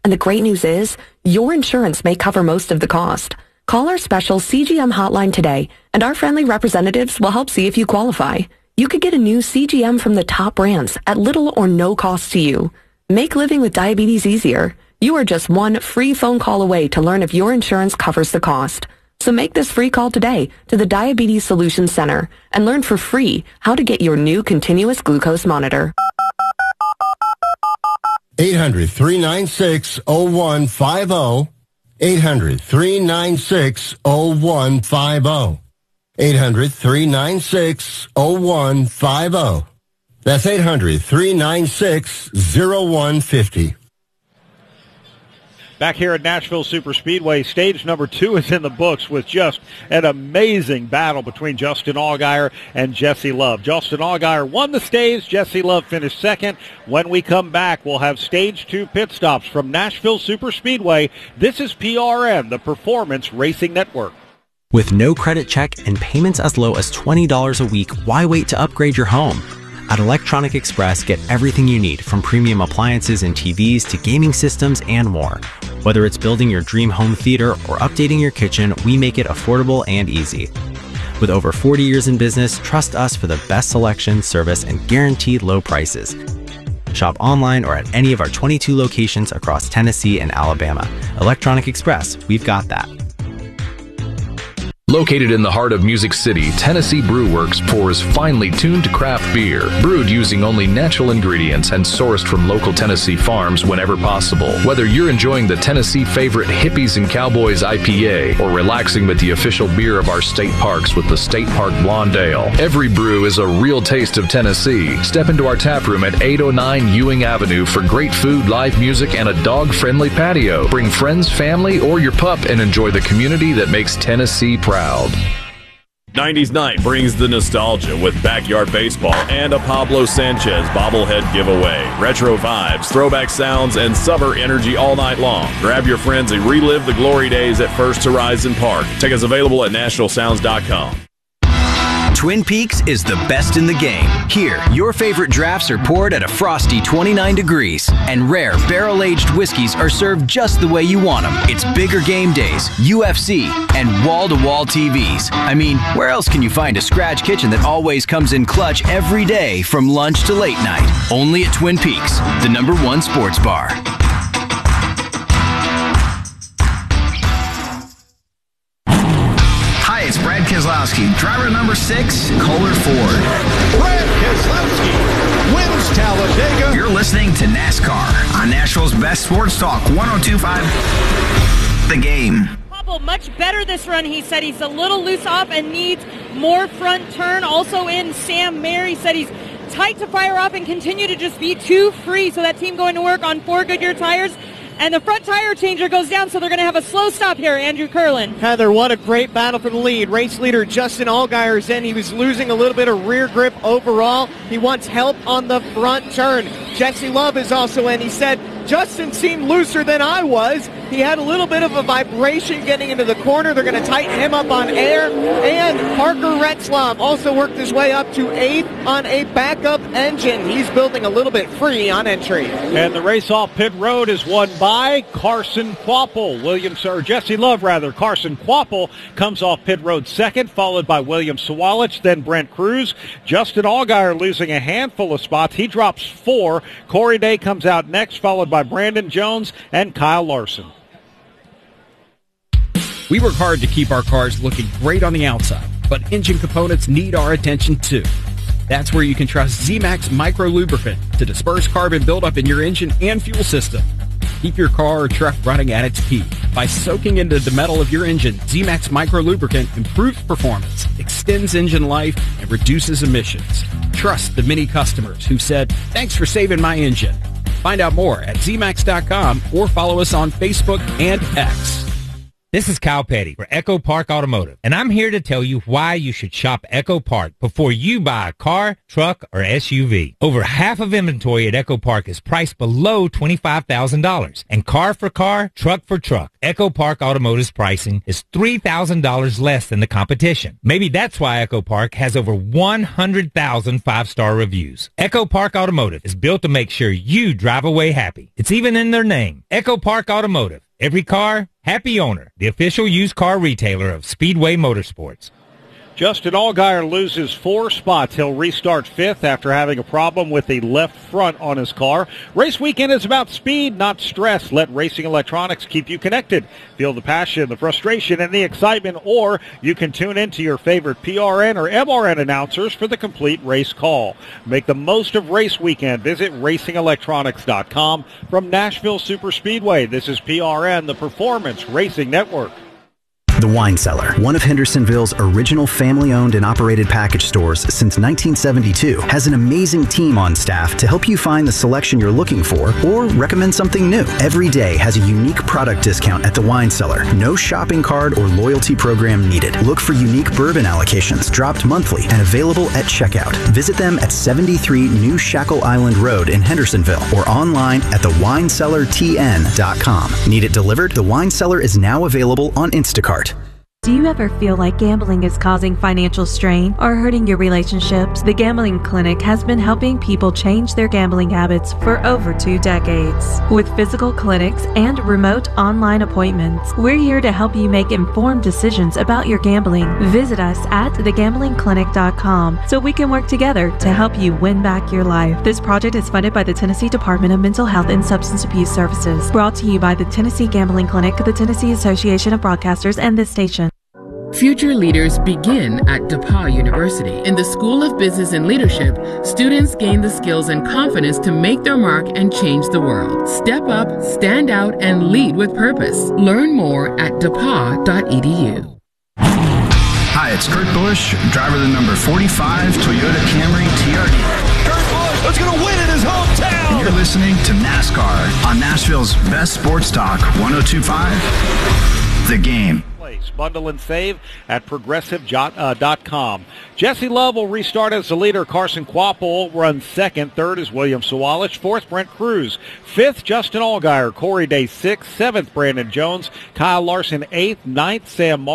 And the great news is, your insurance may cover most of the cost. Call our special CGM hotline today, and our friendly representatives will help see if you qualify. You could get a new CGM from the top brands at little or no cost to you. Make living with diabetes easier. You are just one free phone call away to learn if your insurance covers the cost. So make this free call today to the Diabetes Solutions Center and learn for free how to get your new continuous glucose monitor. 800-396-0150. 800-396-0150. 800-396-0150. That's 800-396-0150. Back here at Nashville Superspeedway, stage number 2 is in the books with just an amazing battle between Justin Allgaier and Jesse Love. Justin Allgaier won the stage. Jesse Love finished second. When we come back, we'll have stage 2 pit stops from Nashville Superspeedway. This is PRN, the Performance Racing Network. With no credit check and payments as low as $20 a week, why wait to upgrade your home? At Electronic Express, get everything you need, from premium appliances and TVs to gaming systems and more. Whether it's building your dream home theater or updating your kitchen, we make it affordable and easy. With over 40 years in business, trust us for the best selection, service, and guaranteed low prices. Shop online or at any of our 22 locations across Tennessee and Alabama. Electronic Express, we've got that. Located in the heart of Music City, Tennessee Brew Works pours finely tuned craft beer, brewed using only natural ingredients and sourced from local Tennessee farms whenever possible. Whether you're enjoying the Tennessee favorite Hippies and Cowboys IPA or relaxing with the official beer of our state parks with the State Park Blonde Ale, every brew is a real taste of Tennessee. Step into our tap room at 809 Ewing Avenue for great food, live music, and a dog-friendly patio. Bring friends, family, or your pup and enjoy the community that makes Tennessee proud. 90s Night brings the nostalgia with backyard baseball and a Pablo Sanchez bobblehead giveaway. Retro vibes, throwback sounds, and summer energy all night long. Grab your friends and relive the glory days at First Horizon Park. Tickets available at NashvilleSounds.com. Twin Peaks is the best in the game. Here, your favorite drafts are poured at a frosty 29 degrees, and rare barrel-aged whiskeys are served just the way you want them. It's bigger game days, UFC, and wall-to-wall TVs. I mean, where else can you find a scratch kitchen that always comes in clutch every day from lunch to late night? Only at Twin Peaks, the #1 sports bar. Hi, it's Brad Keselowski, driver number 6, Kohler Ford. Brad Keselowski wins Talladega. You're listening to NASCAR on Nashville's best sports talk, 102.5 The Game. Popple much better this run, he said. He's a little loose off and needs more front turn. Also in Sam Mary said he's tight to fire off and continue to just be too free. So that team going to work on 4 Goodyear tires. And the front tire changer goes down, so they're going to have a slow stop here, Andrew Curlin. Heather, what a great battle for the lead. Race leader Justin Allgaier is in. He was losing a little bit of rear grip overall. He wants help on the front turn. Jesse Love is also in. He said, Justin seemed looser than I was. He had a little bit of a vibration getting into the corner. They're going to tighten him up on air. And Parker Retzlaff also worked his way up to 8th on a backup engine. He's building a little bit free on entry. And the race off pit road is won by Carson Kvapil. Jesse Love, Carson Kvapil comes off pit road second, followed by William Sawalich, then Brent Cruz. Justin Allgaier losing a handful of spots. He drops 4. Corey Day comes out next, followed by Brandon Jones and Kyle Larson. We work hard to keep our cars looking great on the outside, but engine components need our attention too. That's where you can trust Z-Max Micro Lubricant to disperse carbon buildup in your engine and fuel system. Keep your car or truck running at its peak. By soaking into the metal of your engine, Z-Max Micro Lubricant improves performance, extends engine life, and reduces emissions. Trust the many customers who said, "Thanks for saving my engine." Find out more at zmax.com or follow us on Facebook and X. This is Kyle Petty for Echo Park Automotive, and I'm here to tell you why you should shop Echo Park before you buy a car, truck, or SUV. Over half of inventory at Echo Park is priced below $25,000, and car for car, truck for truck. Echo Park Automotive's pricing is $3,000 less than the competition. Maybe that's why Echo Park has over 100,000 five-star reviews. Echo Park Automotive is built to make sure you drive away happy. It's even in their name. Echo Park Automotive. Every car, happy owner. The official used car retailer of Speedway Motorsports. Justin Allgaier loses 4 spots. He'll restart 5th after having a problem with the left front on his car. Race weekend is about speed, not stress. Let Racing Electronics keep you connected. Feel the passion, the frustration, and the excitement, or you can tune into your favorite PRN or MRN announcers for the complete race call. Make the most of race weekend. Visit racingelectronics.com. From Nashville Superspeedway, this is PRN, the Performance Racing Network. The Wine Cellar, one of Hendersonville's original family-owned and operated package stores since 1972, has an amazing team on staff to help you find the selection you're looking for or recommend something new. Every day has a unique product discount at The Wine Cellar. No shopping card or loyalty program needed. Look for unique bourbon allocations dropped monthly and available at checkout. Visit them at 73 New Shackle Island Road in Hendersonville or online at thewinecellartn.com. Need it delivered? The Wine Cellar is now available on Instacart. Do you ever feel like gambling is causing financial strain or hurting your relationships? The Gambling Clinic has been helping people change their gambling habits for over 2 decades. With physical clinics and remote online appointments, we're here to help you make informed decisions about your gambling. Visit us at thegamblingclinic.com so we can work together to help you win back your life. This project is funded by the Tennessee Department of Mental Health and Substance Abuse Services. Brought to you by the Tennessee Gambling Clinic, the Tennessee Association of Broadcasters, and this station. Future leaders begin at DePauw University. In the School of Business and Leadership, students gain the skills and confidence to make their mark and change the world. Step up, stand out, and lead with purpose. Learn more at depaw.edu. Hi, it's Kurt Busch, driver of the number 45 Toyota Camry TRD. Kurt Busch is going to win in his hometown. And you're listening to NASCAR on Nashville's best sports talk, 102.5 The Game. Bundle and save at progressive.com. Jesse Love will restart as the leader. Carson Kvapil runs second. Third is William Sawalich. Fourth, Brent Cruz. Fifth, Justin Allgaier. Corey Day, sixth. Seventh, Brandon Jones. Kyle Larson, eighth. Ninth, Sam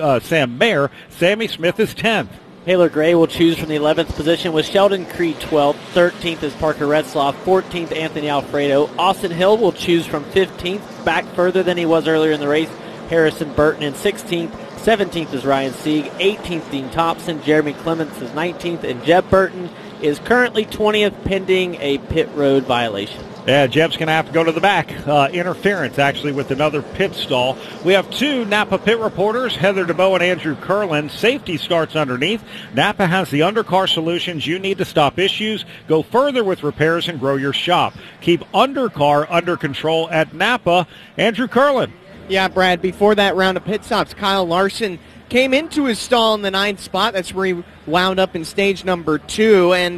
Mayer. Sammy Smith is 10th. Taylor Gray will choose from the 11th position with Sheldon Creed 12th. 13th is Parker Retzlaff. 14th, Anthony Alfredo. Austin Hill will choose from 15th, back further than he was earlier in the race. Harrison Burton in 16th. 17th is Ryan Sieg. 18th, Dean Thompson. Jeremy Clements is 19th. And Jeb Burton is currently 20th, pending a pit road violation. Yeah, Jeb's going to have to go to the back. Interference, actually, with another pit stall. We have 2 Napa pit reporters, Heather DeBoe and Andrew Curlin. Safety starts underneath. Napa has the undercar solutions you need to stop issues, go further with repairs, and grow your shop. Keep undercar under control at Napa. Andrew Curlin. Yeah, Brad, before that round of pit stops, Kyle Larson came into his stall in the 9th spot. That's where he wound up in stage number 2. And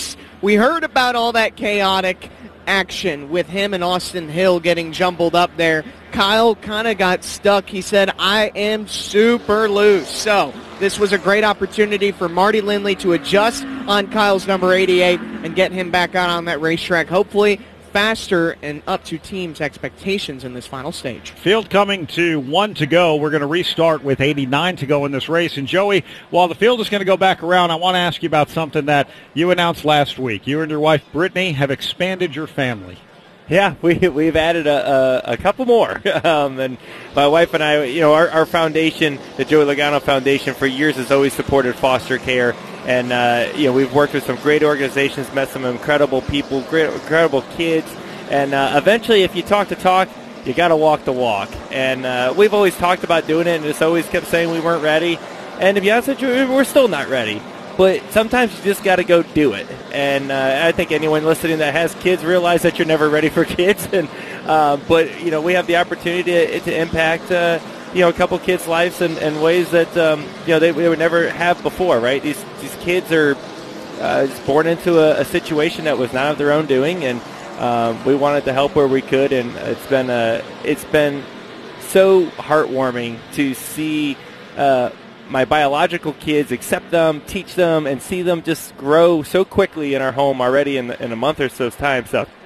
we heard about all that chaotic action with him and Austin Hill getting jumbled up there. Kyle kind of got stuck. He said, I am super loose. So this was a great opportunity for Marty Lindley to adjust on Kyle's number 88 and get him back out on that racetrack. Hopefully faster and up to team's expectations in this final stage. Field coming to 1 to go. We're going to restart with 89 to go in this race. And Joey, while the field is going to go back around, I want to ask you about something that you announced last week. You and your wife, Brittany, have expanded your family. Yeah, we've added a couple more. And my wife and I, our foundation, the Joey Logano Foundation, for years has always supported foster care. And, we've worked with some great organizations, met some incredible people, incredible kids. And eventually, if you talk the talk, you got to walk the walk. And we've always talked about doing it and just always kept saying we weren't ready. And to be honest with you, we're still not ready. But sometimes you just got to go do it. And I think anyone listening that has kids realize that you're never ready for kids. And but we have the opportunity to impact a couple kids' lives in ways that they would never have before. Right? These kids are just born into a situation that was not of their own doing, and we wanted to help where we could. And it's been so heartwarming to see my biological kids accept them, teach them, and see them just grow so quickly in our home already in a month or so's time.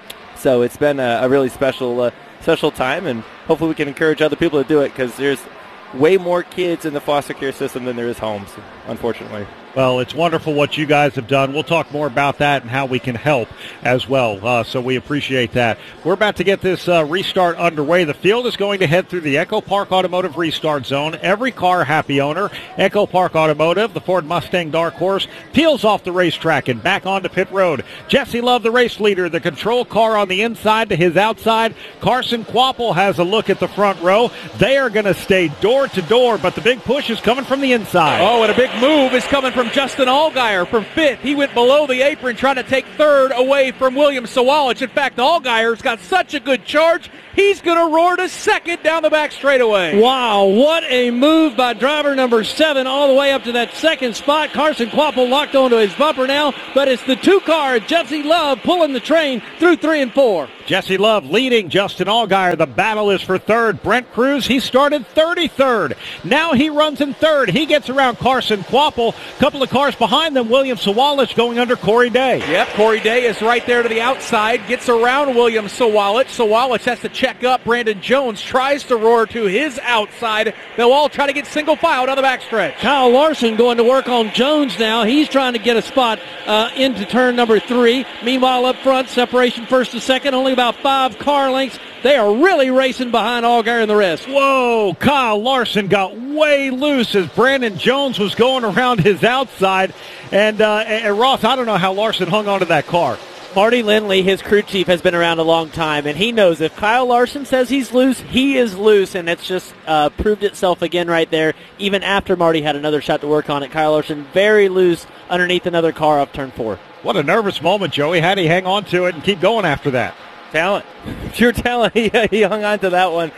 So it's been a really special time, and hopefully we can encourage other people to do it, because there's way more kids in the foster care system than there is homes, unfortunately. Well, it's wonderful what you guys have done. We'll talk more about that and how we can help as well. So we appreciate that. We're about to get this restart underway. The field is going to head through the Echo Park Automotive Restart Zone. Every car happy owner. Echo Park Automotive, the Ford Mustang Dark Horse, peels off the racetrack and back onto pit road. Jesse Love, the race leader, the control car on the inside to his outside. Carson Quapple has a look at the front row. They are going to stay door to door, but the big push is coming from the inside. Oh, and a big move is coming from Justin Allgaier from 5th. He went below the apron trying to take 3rd away from William Sawalich. In fact, Allgaier's got such a good charge, he's going to roar to 2nd down the back straightaway. Wow, what a move by driver number 7 all the way up to that 2nd spot. Carson Quapple locked onto his bumper now, but it's the 2-car, Jesse Love, pulling the train through 3 and 4. Jesse Love leading Justin Allgaier. The battle is for 3rd. Brent Cruz, he started 33rd. Now he runs in 3rd. He gets around Carson Quapple. A couple of cars behind them, William Sawalich going under Corey Day. Yep, Corey Day is right there to the outside, gets around William Sawalich. Sawalich has to check up. Brandon Jones tries to roar to his outside. They'll all try to get single file down the backstretch. Kyle Larson going to work on Jones now. He's trying to get a spot into turn number 3. Meanwhile, up front, separation 1st to 2nd, only about 5 car lengths. They are really racing behind Allgaier and the rest. Whoa, Kyle Larson got way loose as Brandon Jones was going around his outside. And Ross, I don't know how Larson hung onto that car. Marty Lindley, his crew chief, has been around a long time, and he knows if Kyle Larson says he's loose, he is loose, and it's just proved itself again right there. Even after Marty had another shot to work on it, Kyle Larson very loose underneath another car off turn 4. What a nervous moment, Joey. How did he hang on to it and keep going after that? Talent. Pure talent. He hung on to that one.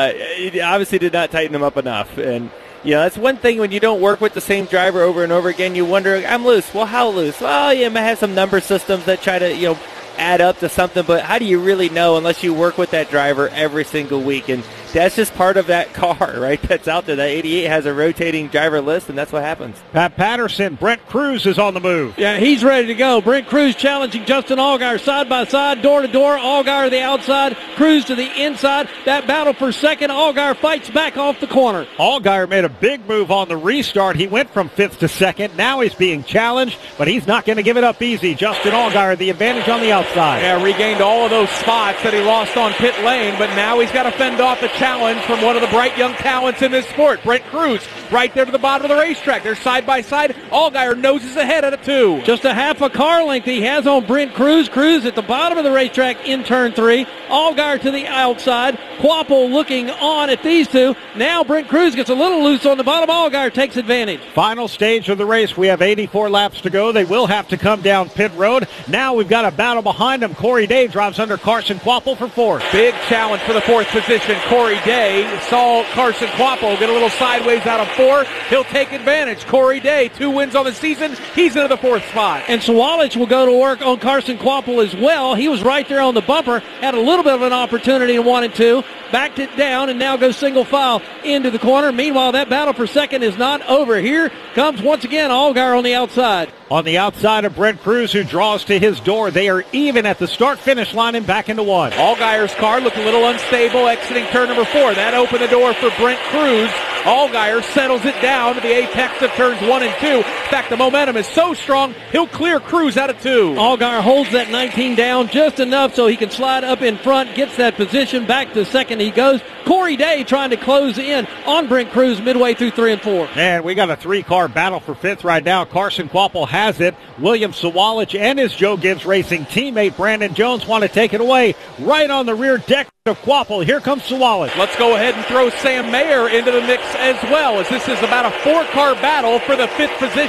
He obviously did not tighten him up enough. And, that's one thing when you don't work with the same driver over and over again. You wonder, I'm loose. Well, how loose? Well, you might have some number systems that try to, add up to something. But how do you really know unless you work with that driver every single week? And that's just part of that car, right, that's out there. That 88 has a rotating driver list, and that's what happens. Pat Patterson, Brent Cruz is on the move. Yeah, he's ready to go. Brent Cruz challenging Justin Allgaier side by side, door to door. Allgaier to the outside, Cruz to the inside. That battle for 2nd. Allgaier fights back off the corner. Allgaier made a big move on the restart. He went from 5th to 2nd. Now he's being challenged, but he's not going to give it up easy. Justin Allgaier, the advantage on the outside. Yeah, regained all of those spots that he lost on pit lane, but now he's got to fend off the challenge from one of the bright young talents in this sport, Brent Cruz, right there to the bottom of the racetrack. They're side by side. Allgaier noses ahead at a 2. Just a half a car length he has on Brent Cruz. Cruz at the bottom of the racetrack in turn 3. Allgaier to the outside. Quapple looking on at these two. Now Brent Cruz gets a little loose on the bottom. Allgaier takes advantage. Final stage of the race. We have 84 laps to go. They will have to come down pit road. Now we've got a battle behind them. Corey Day drives under Carson Quapple for 4th. Big challenge for the 4th position. Corey Day saw Carson Quapple get a little sideways out of 4. He'll take advantage. Corey Day, 2 wins on the season. He's into the 4th spot. And Sawalich will go to work on Carson Quapple as well. He was right there on the bumper, had a little bit of an opportunity in 1 and 2, backed it down, and now goes single file into the corner. Meanwhile, that battle for 2nd is not over. Here comes once again Allgaier on the outside. On the outside of Brent Cruz, who draws to his door. They are even at the start-finish line and back into 1. Allgaier's car looked a little unstable exiting turn number 4. That opened the door for Brent Cruz. Allgaier settles it down to the apex of turns 1 and 2. In fact, the momentum is so strong, he'll clear Cruz out of 2. Allgaier holds that 19 down just enough so he can slide up in front, gets that position, back to 2nd he goes. Corey Day trying to close in on Brent Cruz midway through 3 and 4. And we got a 3-car battle for 5th right now. Carson Quapple has it. William Sawalich and his Joe Gibbs Racing teammate Brandon Jones want to take it away right on the rear deck of Quapple. Here comes Sawalich. Let's go ahead and throw Sam Mayer into the mix as well, as this is about a 4-car battle for the 5th position.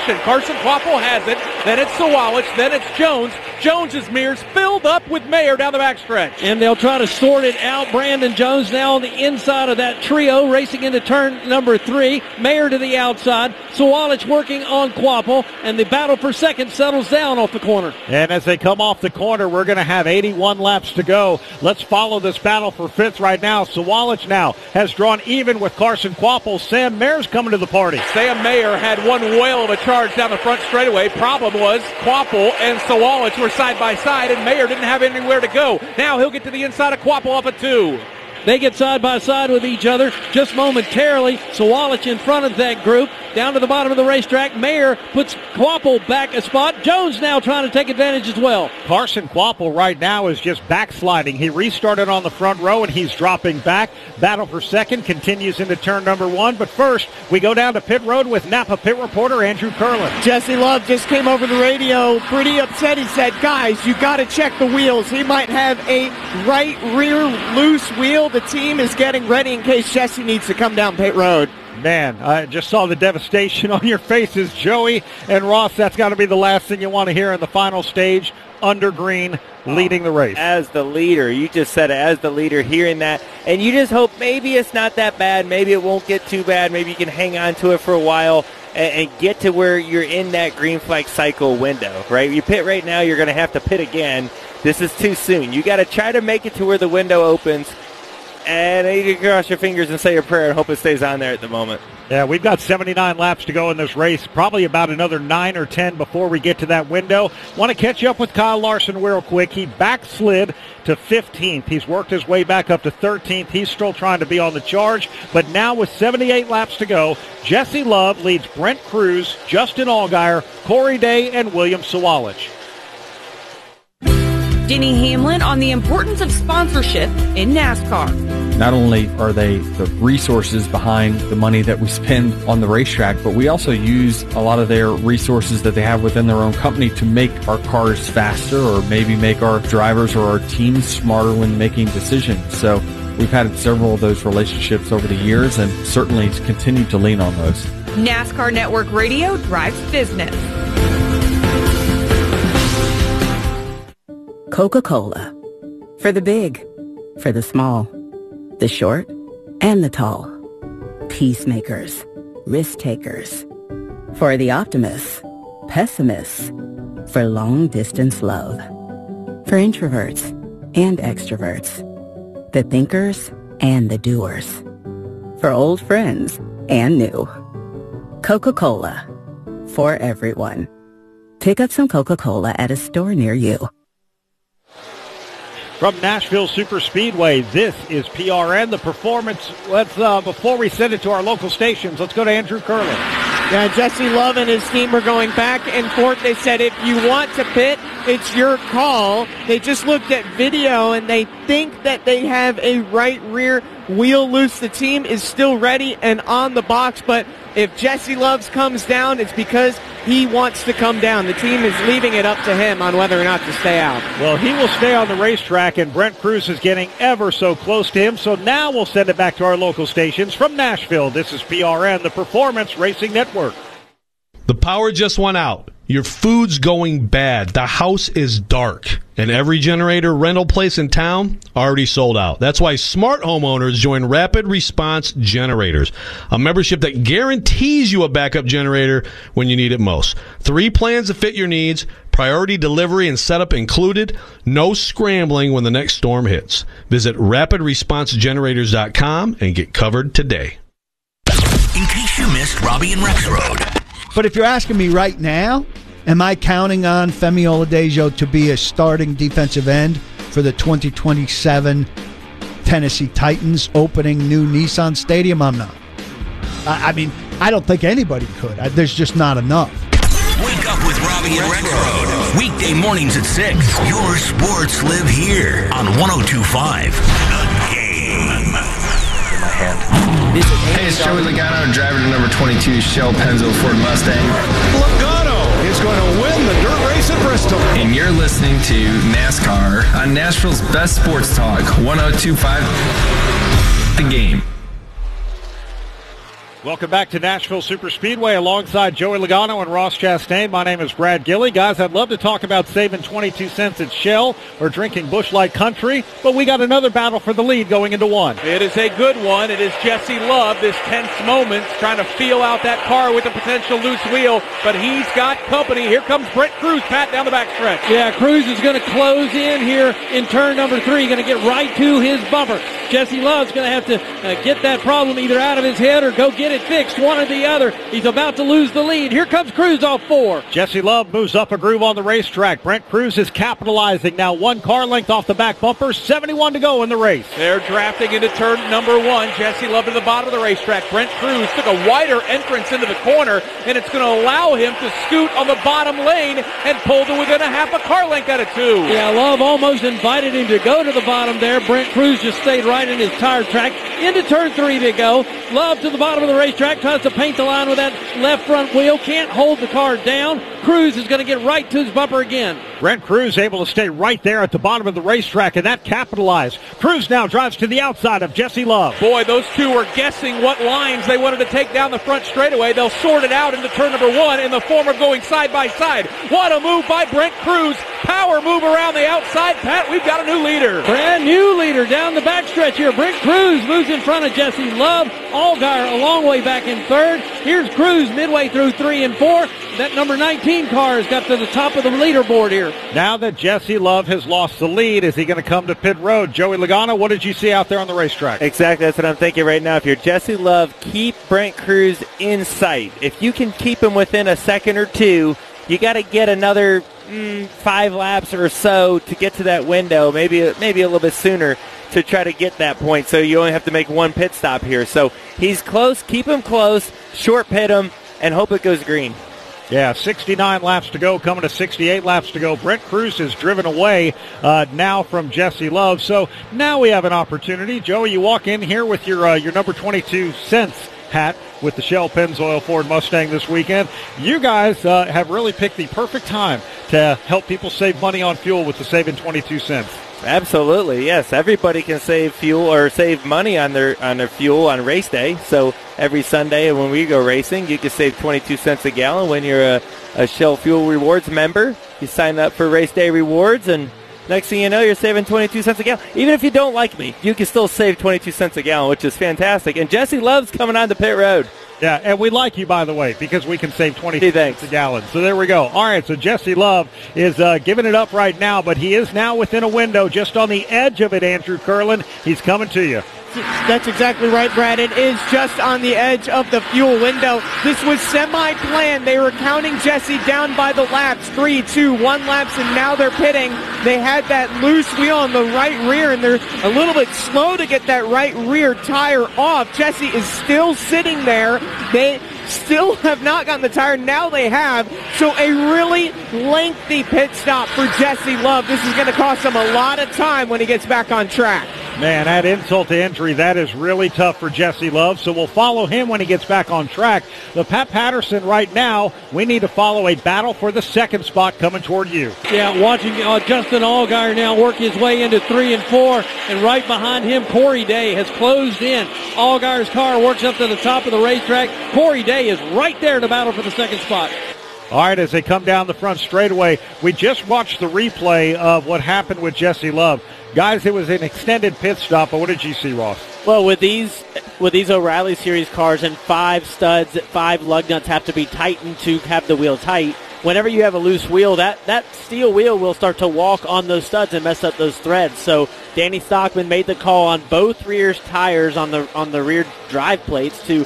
position. Carson Kvapil has it. Then it's Sawalich. Then it's Jones. Jones's mirrors filled up with Mayer down the backstretch. And they'll try to sort it out. Brandon Jones now on the inside of that trio, racing into turn number 3. Mayer to the outside. Sawalich working on Kvapil, and the battle for second settles down off the corner. And as they come off the corner, we're going to have 81 laps to go. Let's follow this battle for fifth right now. Sawalich now has drawn even with Carson Kvapil. Sam Mayer's coming to the party. Sam Mayer had one whale of a charge down the front straightaway. Problem was Kvapil and Sawalich were side by side, and Mayer didn't have anywhere to go. Now he'll get to the inside of Kvapil off of 2. They get side by side with each other just momentarily. Sawalich in front of that group. Down to the bottom of the racetrack. Mayer puts Kvapil back a spot. Jones now trying to take advantage as well. Carson Kvapil right now is just backsliding. He restarted on the front row and he's dropping back. Battle for second continues into turn number 1. But first, we go down to pit road with Napa pit reporter Andrew Curlin. Jesse Love just came over the radio pretty upset. He said, guys, you got to check the wheels. He might have a right rear loose wheel. The team is getting ready in case Jesse needs to come down pit road. Man, I just saw the devastation on your faces, Joey and Ross. That's got to be the last thing you want to hear in the final stage. Under green, leading the race. As the leader, you just said it, as the leader, hearing that, and you just hope maybe it's not that bad, maybe it won't get too bad, maybe you can hang on to it for a while and get to where you're in that green flag cycle window, right? You pit right now, you're going to have to pit again. This is too soon. You got to try to make it to where the window opens, and you can cross your fingers and say a prayer and hope it stays on there at the moment. Yeah, we've got 79 laps to go in this race, probably about another 9 or 10 before we get to that window. Want to catch up with Kyle Larson real quick. He backslid to 15th. He's worked his way back up to 13th. He's still trying to be on the charge, but now with 78 laps to go, Jesse Love leads Brent Cruz, Justin Allgaier, Corey Day, and William Sawalich. Denny Hamlin on the importance of sponsorship in NASCAR. Not only are they the resources behind the money that we spend on the racetrack, but we also use a lot of their resources that they have within their own company to make our cars faster or maybe make our drivers or our teams smarter when making decisions. So we've had several of those relationships over the years and certainly continue to lean on those. NASCAR Network Radio drives business. Coca-Cola. For the big, for the small, the short, and the tall. Peacemakers, risk takers. For the optimists, pessimists. For long-distance love. For introverts and extroverts. The thinkers and the doers. For old friends and new. Coca-Cola. For everyone. Pick up some Coca-Cola at a store near you. From Nashville Superspeedway, this is PRN, the performance. Let's before we send it to our local stations, let's go to Andrew Curlin. Yeah, Jesse Love and his team are going back and forth. They said if you want to pit, it's your call. They just looked at video and they think that they have a right rear wheel loose. The team is still ready and on the box, but if Jesse Love comes down, it's because he wants to come down. The team is leaving it up to him on whether or not to stay out. Well, he will stay on the racetrack, and Brent Cruz is getting ever so close to him. So now we'll send it back to our local stations. From Nashville, this is PRN, the Performance Racing Network. The power just went out. Your food's going bad. The house is dark. And every generator rental place in town already sold out. That's why smart homeowners join Rapid Response Generators, a membership that guarantees you a backup generator when you need it most. 3 plans to fit your needs, priority delivery and setup included, no scrambling when the next storm hits. Visit rapidresponsegenerators.com and get covered today. In case you missed Robbie and Rex Road. But if you're asking me right now, am I counting on Femi Oladejo to be a starting defensive end for the 2027 Tennessee Titans opening new Nissan Stadium? I'm not. I mean, I don't think anybody could. There's just not enough. Wake up with Robbie and Rex Road. Weekday mornings at 6. Your sports live here on 102.5 The Game. In my hand. Hey, it's Joey Logano, driver to number 22 Shell Pennzoil Ford Mustang. Logano is going to win the dirt race at Bristol. And you're listening to NASCAR on Nashville's best sports talk, 102.5 The Game. Welcome back to Nashville Superspeedway alongside Joey Logano and Ross Chastain. My name is Brad Gilly. Guys, I'd love to talk about saving 22 cents at Shell or drinking Busch Light Country, but we got another battle for the lead going into one. It is a good one. It is Jesse Love, this tense moment, trying to feel out that car with a potential loose wheel, but he's got company. Here comes Brent Cruz, Pat, down the backstretch. Yeah, Cruz is going to close in here in turn number 3, going to get right to his bumper. Jesse Love's going to have to get that problem either out of his head or go get it fixed, one or the other. He's about to lose the lead. Here comes Cruz off 4. Jesse Love moves up a groove on the racetrack. Brent Cruz is capitalizing now, 1 car length off the back bumper, 71 to go in the race. They're drafting into turn number 1. Jesse Love to the bottom of the racetrack. Brent Cruz took a wider entrance into the corner, and it's going to allow him to scoot on the bottom lane and pull to within a half a car length out of 2. Yeah, Love almost invited him to go to the bottom there. Brent Cruz just stayed right in his tire track. Into turn 3 they go. Love to the bottom of the racetrack, tries to paint the line with that left front wheel, can't hold the car down. Cruz is going to get right to his bumper again. Brent Cruz able to stay right there at the bottom of the racetrack, and that capitalized. Cruz now drives to the outside of Jesse Love. Boy, those two were guessing what lines they wanted to take down the front straightaway. They'll sort it out into turn number 1 in the form of going side by side. What a move by Brent Cruz. Power move around the outside. Pat, we've got a new leader. Brand new leader down the backstretch here. Brent Cruz moves in front of Jesse Love. Allgaier a long way back in 3rd. Here's Cruz midway through 3 and 4. That number 19 car has got to the top of the leaderboard here. Now that Jesse Love has lost the lead, is he going to come to pit road? Joey Logano, what did you see out there on the racetrack? Exactly, that's what I'm thinking right now. If you're Jesse Love, keep Brent Cruz in sight. If you can keep him within a second or 2, you got to get another 5 laps or so to get to that window, maybe a little bit sooner to try to get that point. So you only have to make 1 pit stop here. So he's close, keep him close, short pit him, and hope it goes green. Yeah, 69 laps to go, coming to 68 laps to go. Brent Cruz is driven away now from Jesse Love. So now we have an opportunity. Joey, you walk in here with your number 22 cents hat with the Shell Pennzoil Ford Mustang this weekend. You guys have really picked the perfect time to help people save money on fuel with the Saving 22 Cents. Absolutely, yes. Everybody can save fuel or save money on their fuel on race day. So every Sunday when we go racing, you can save 22 cents a gallon when you're a Shell Fuel Rewards member. You sign up for race day rewards, and next thing you know, you're saving 22 cents a gallon. Even if you don't like me, you can still save 22 cents a gallon, which is fantastic. And Jesse Love's coming on the pit road. Yeah, and we like you, by the way, because we can save 22 cents a gallon. So there we go. All right, so Jesse Love is giving it up right now, but he is now within a window just on the edge of it, Andrew Curlin. He's coming to you. That's exactly right, Brad. It is just on the edge of the fuel window. This was semi-planned. They were counting Jesse down by the laps, 3, 2, 1 laps, and now they're pitting. They had that loose wheel on the right rear, and they're a little bit slow to get that right rear tire off. Jesse is still sitting there. They still have not gotten the tire. Now they have. So a really lengthy pit stop for Jesse Love. This is going to cost him a lot of time when he gets back on track. Man, add insult to injury. That is really tough for Jesse Love. So we'll follow him when he gets back on track. The Pat Patterson right now, we need to follow a battle for the second spot coming toward you. Yeah, watching Justin Allgaier now work his way into 3 and 4. And right behind him, Corey Day has closed in. Allgaier's car works up to the top of the racetrack. Corey Day is right there to battle for the second spot. All right, as they come down the front straightaway, we just watched the replay of what happened with Jesse Love. Guys, it was an extended pit stop, but what did you see, Ross? Well, with these O'Reilly Series cars and 5 studs, 5 lug nuts have to be tightened to have the wheel tight. Whenever you have a loose wheel, that steel wheel will start to walk on those studs and mess up those threads. So Danny Stockman made the call on both rear tires on the rear drive plates to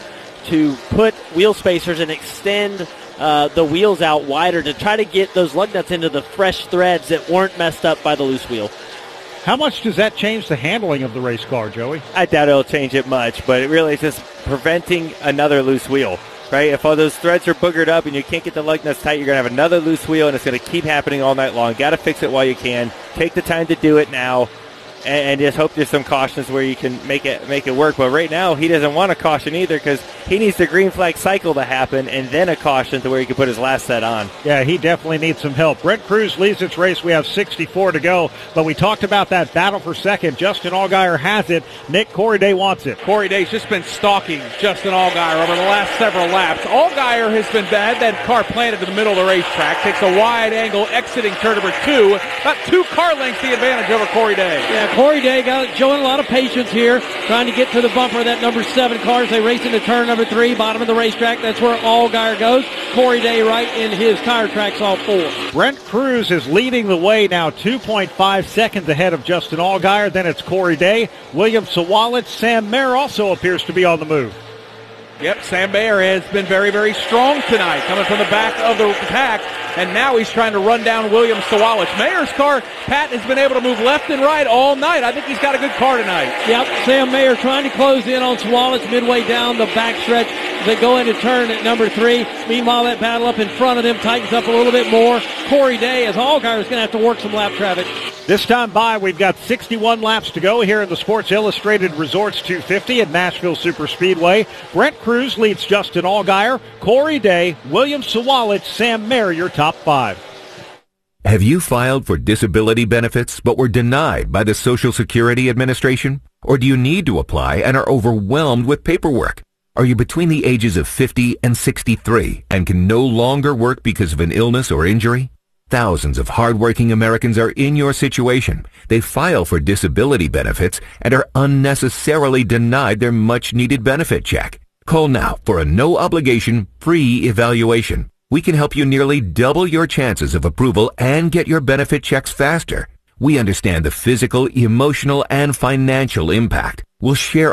put wheel spacers and extend the wheels out wider to try to get those lug nuts into the fresh threads that weren't messed up by the loose wheel. How much does that change the handling of the race car, Joey? I doubt it'll change it much, but it really is just preventing another loose wheel, right? If all those threads are boogered up and you can't get the lug nuts tight, you're going to have another loose wheel, and it's going to keep happening all night long. Got to fix it while you can. Take the time to do it now. and just hope there's some cautions where you can make it work. But right now, he doesn't want a caution either because he needs the green flag cycle to happen and then a caution to where he can put his last set on. Yeah, he definitely needs some help. Brent Cruz leads this race. We have 64 to go, but we talked about that battle for second. Justin Allgaier has it. Nick, Corey Day wants it. Corey Day's just been stalking Justin Allgaier over the last several laps. Allgaier has been bad. That car planted to the middle of the racetrack. Takes a wide angle exiting turn number 2. About 2 car lengths the advantage over Corey Day. Yeah, Corey Day showing a lot of patience here, trying to get to the bumper of that number 7 car as they race into turn number 3, bottom of the racetrack. That's where Allgaier goes. Corey Day right in his tire tracks all 4. Brent Cruz is leading the way now, 2.5 seconds ahead of Justin Allgaier. Then it's Corey Day. William Sawalich, Sam Mayer also appears to be on the move. Yep, Sam Mayer has been very, very strong tonight, coming from the back of the pack, and now he's trying to run down William Sawalich. Mayer's car, Pat, has been able to move left and right all night. I think he's got a good car tonight. Yep, Sam Mayer trying to close in on Sawalich midway down the backstretch. They go into turn at number 3. Meanwhile, that battle up in front of them tightens up a little bit more. Corey Day, as Allgaier, is going to have to work some lap traffic. This time by, we've got 61 laps to go here in the Sports Illustrated Resorts 250 at Nashville Superspeedway. Brent Cruz leads Justin Allgaier, Corey Day, William Sawalich, Sam Mayer, your top 5. Have you filed for disability benefits but were denied by the Social Security Administration? Or do you need to apply and are overwhelmed with paperwork? Are you between the ages of 50 and 63 and can no longer work because of an illness or injury? Thousands of hardworking Americans are in your situation. They file for disability benefits and are unnecessarily denied their much-needed benefit check. Call now for a no-obligation, free evaluation. We can help you nearly double your chances of approval and get your benefit checks faster. We understand the physical, emotional, and financial impact. We'll share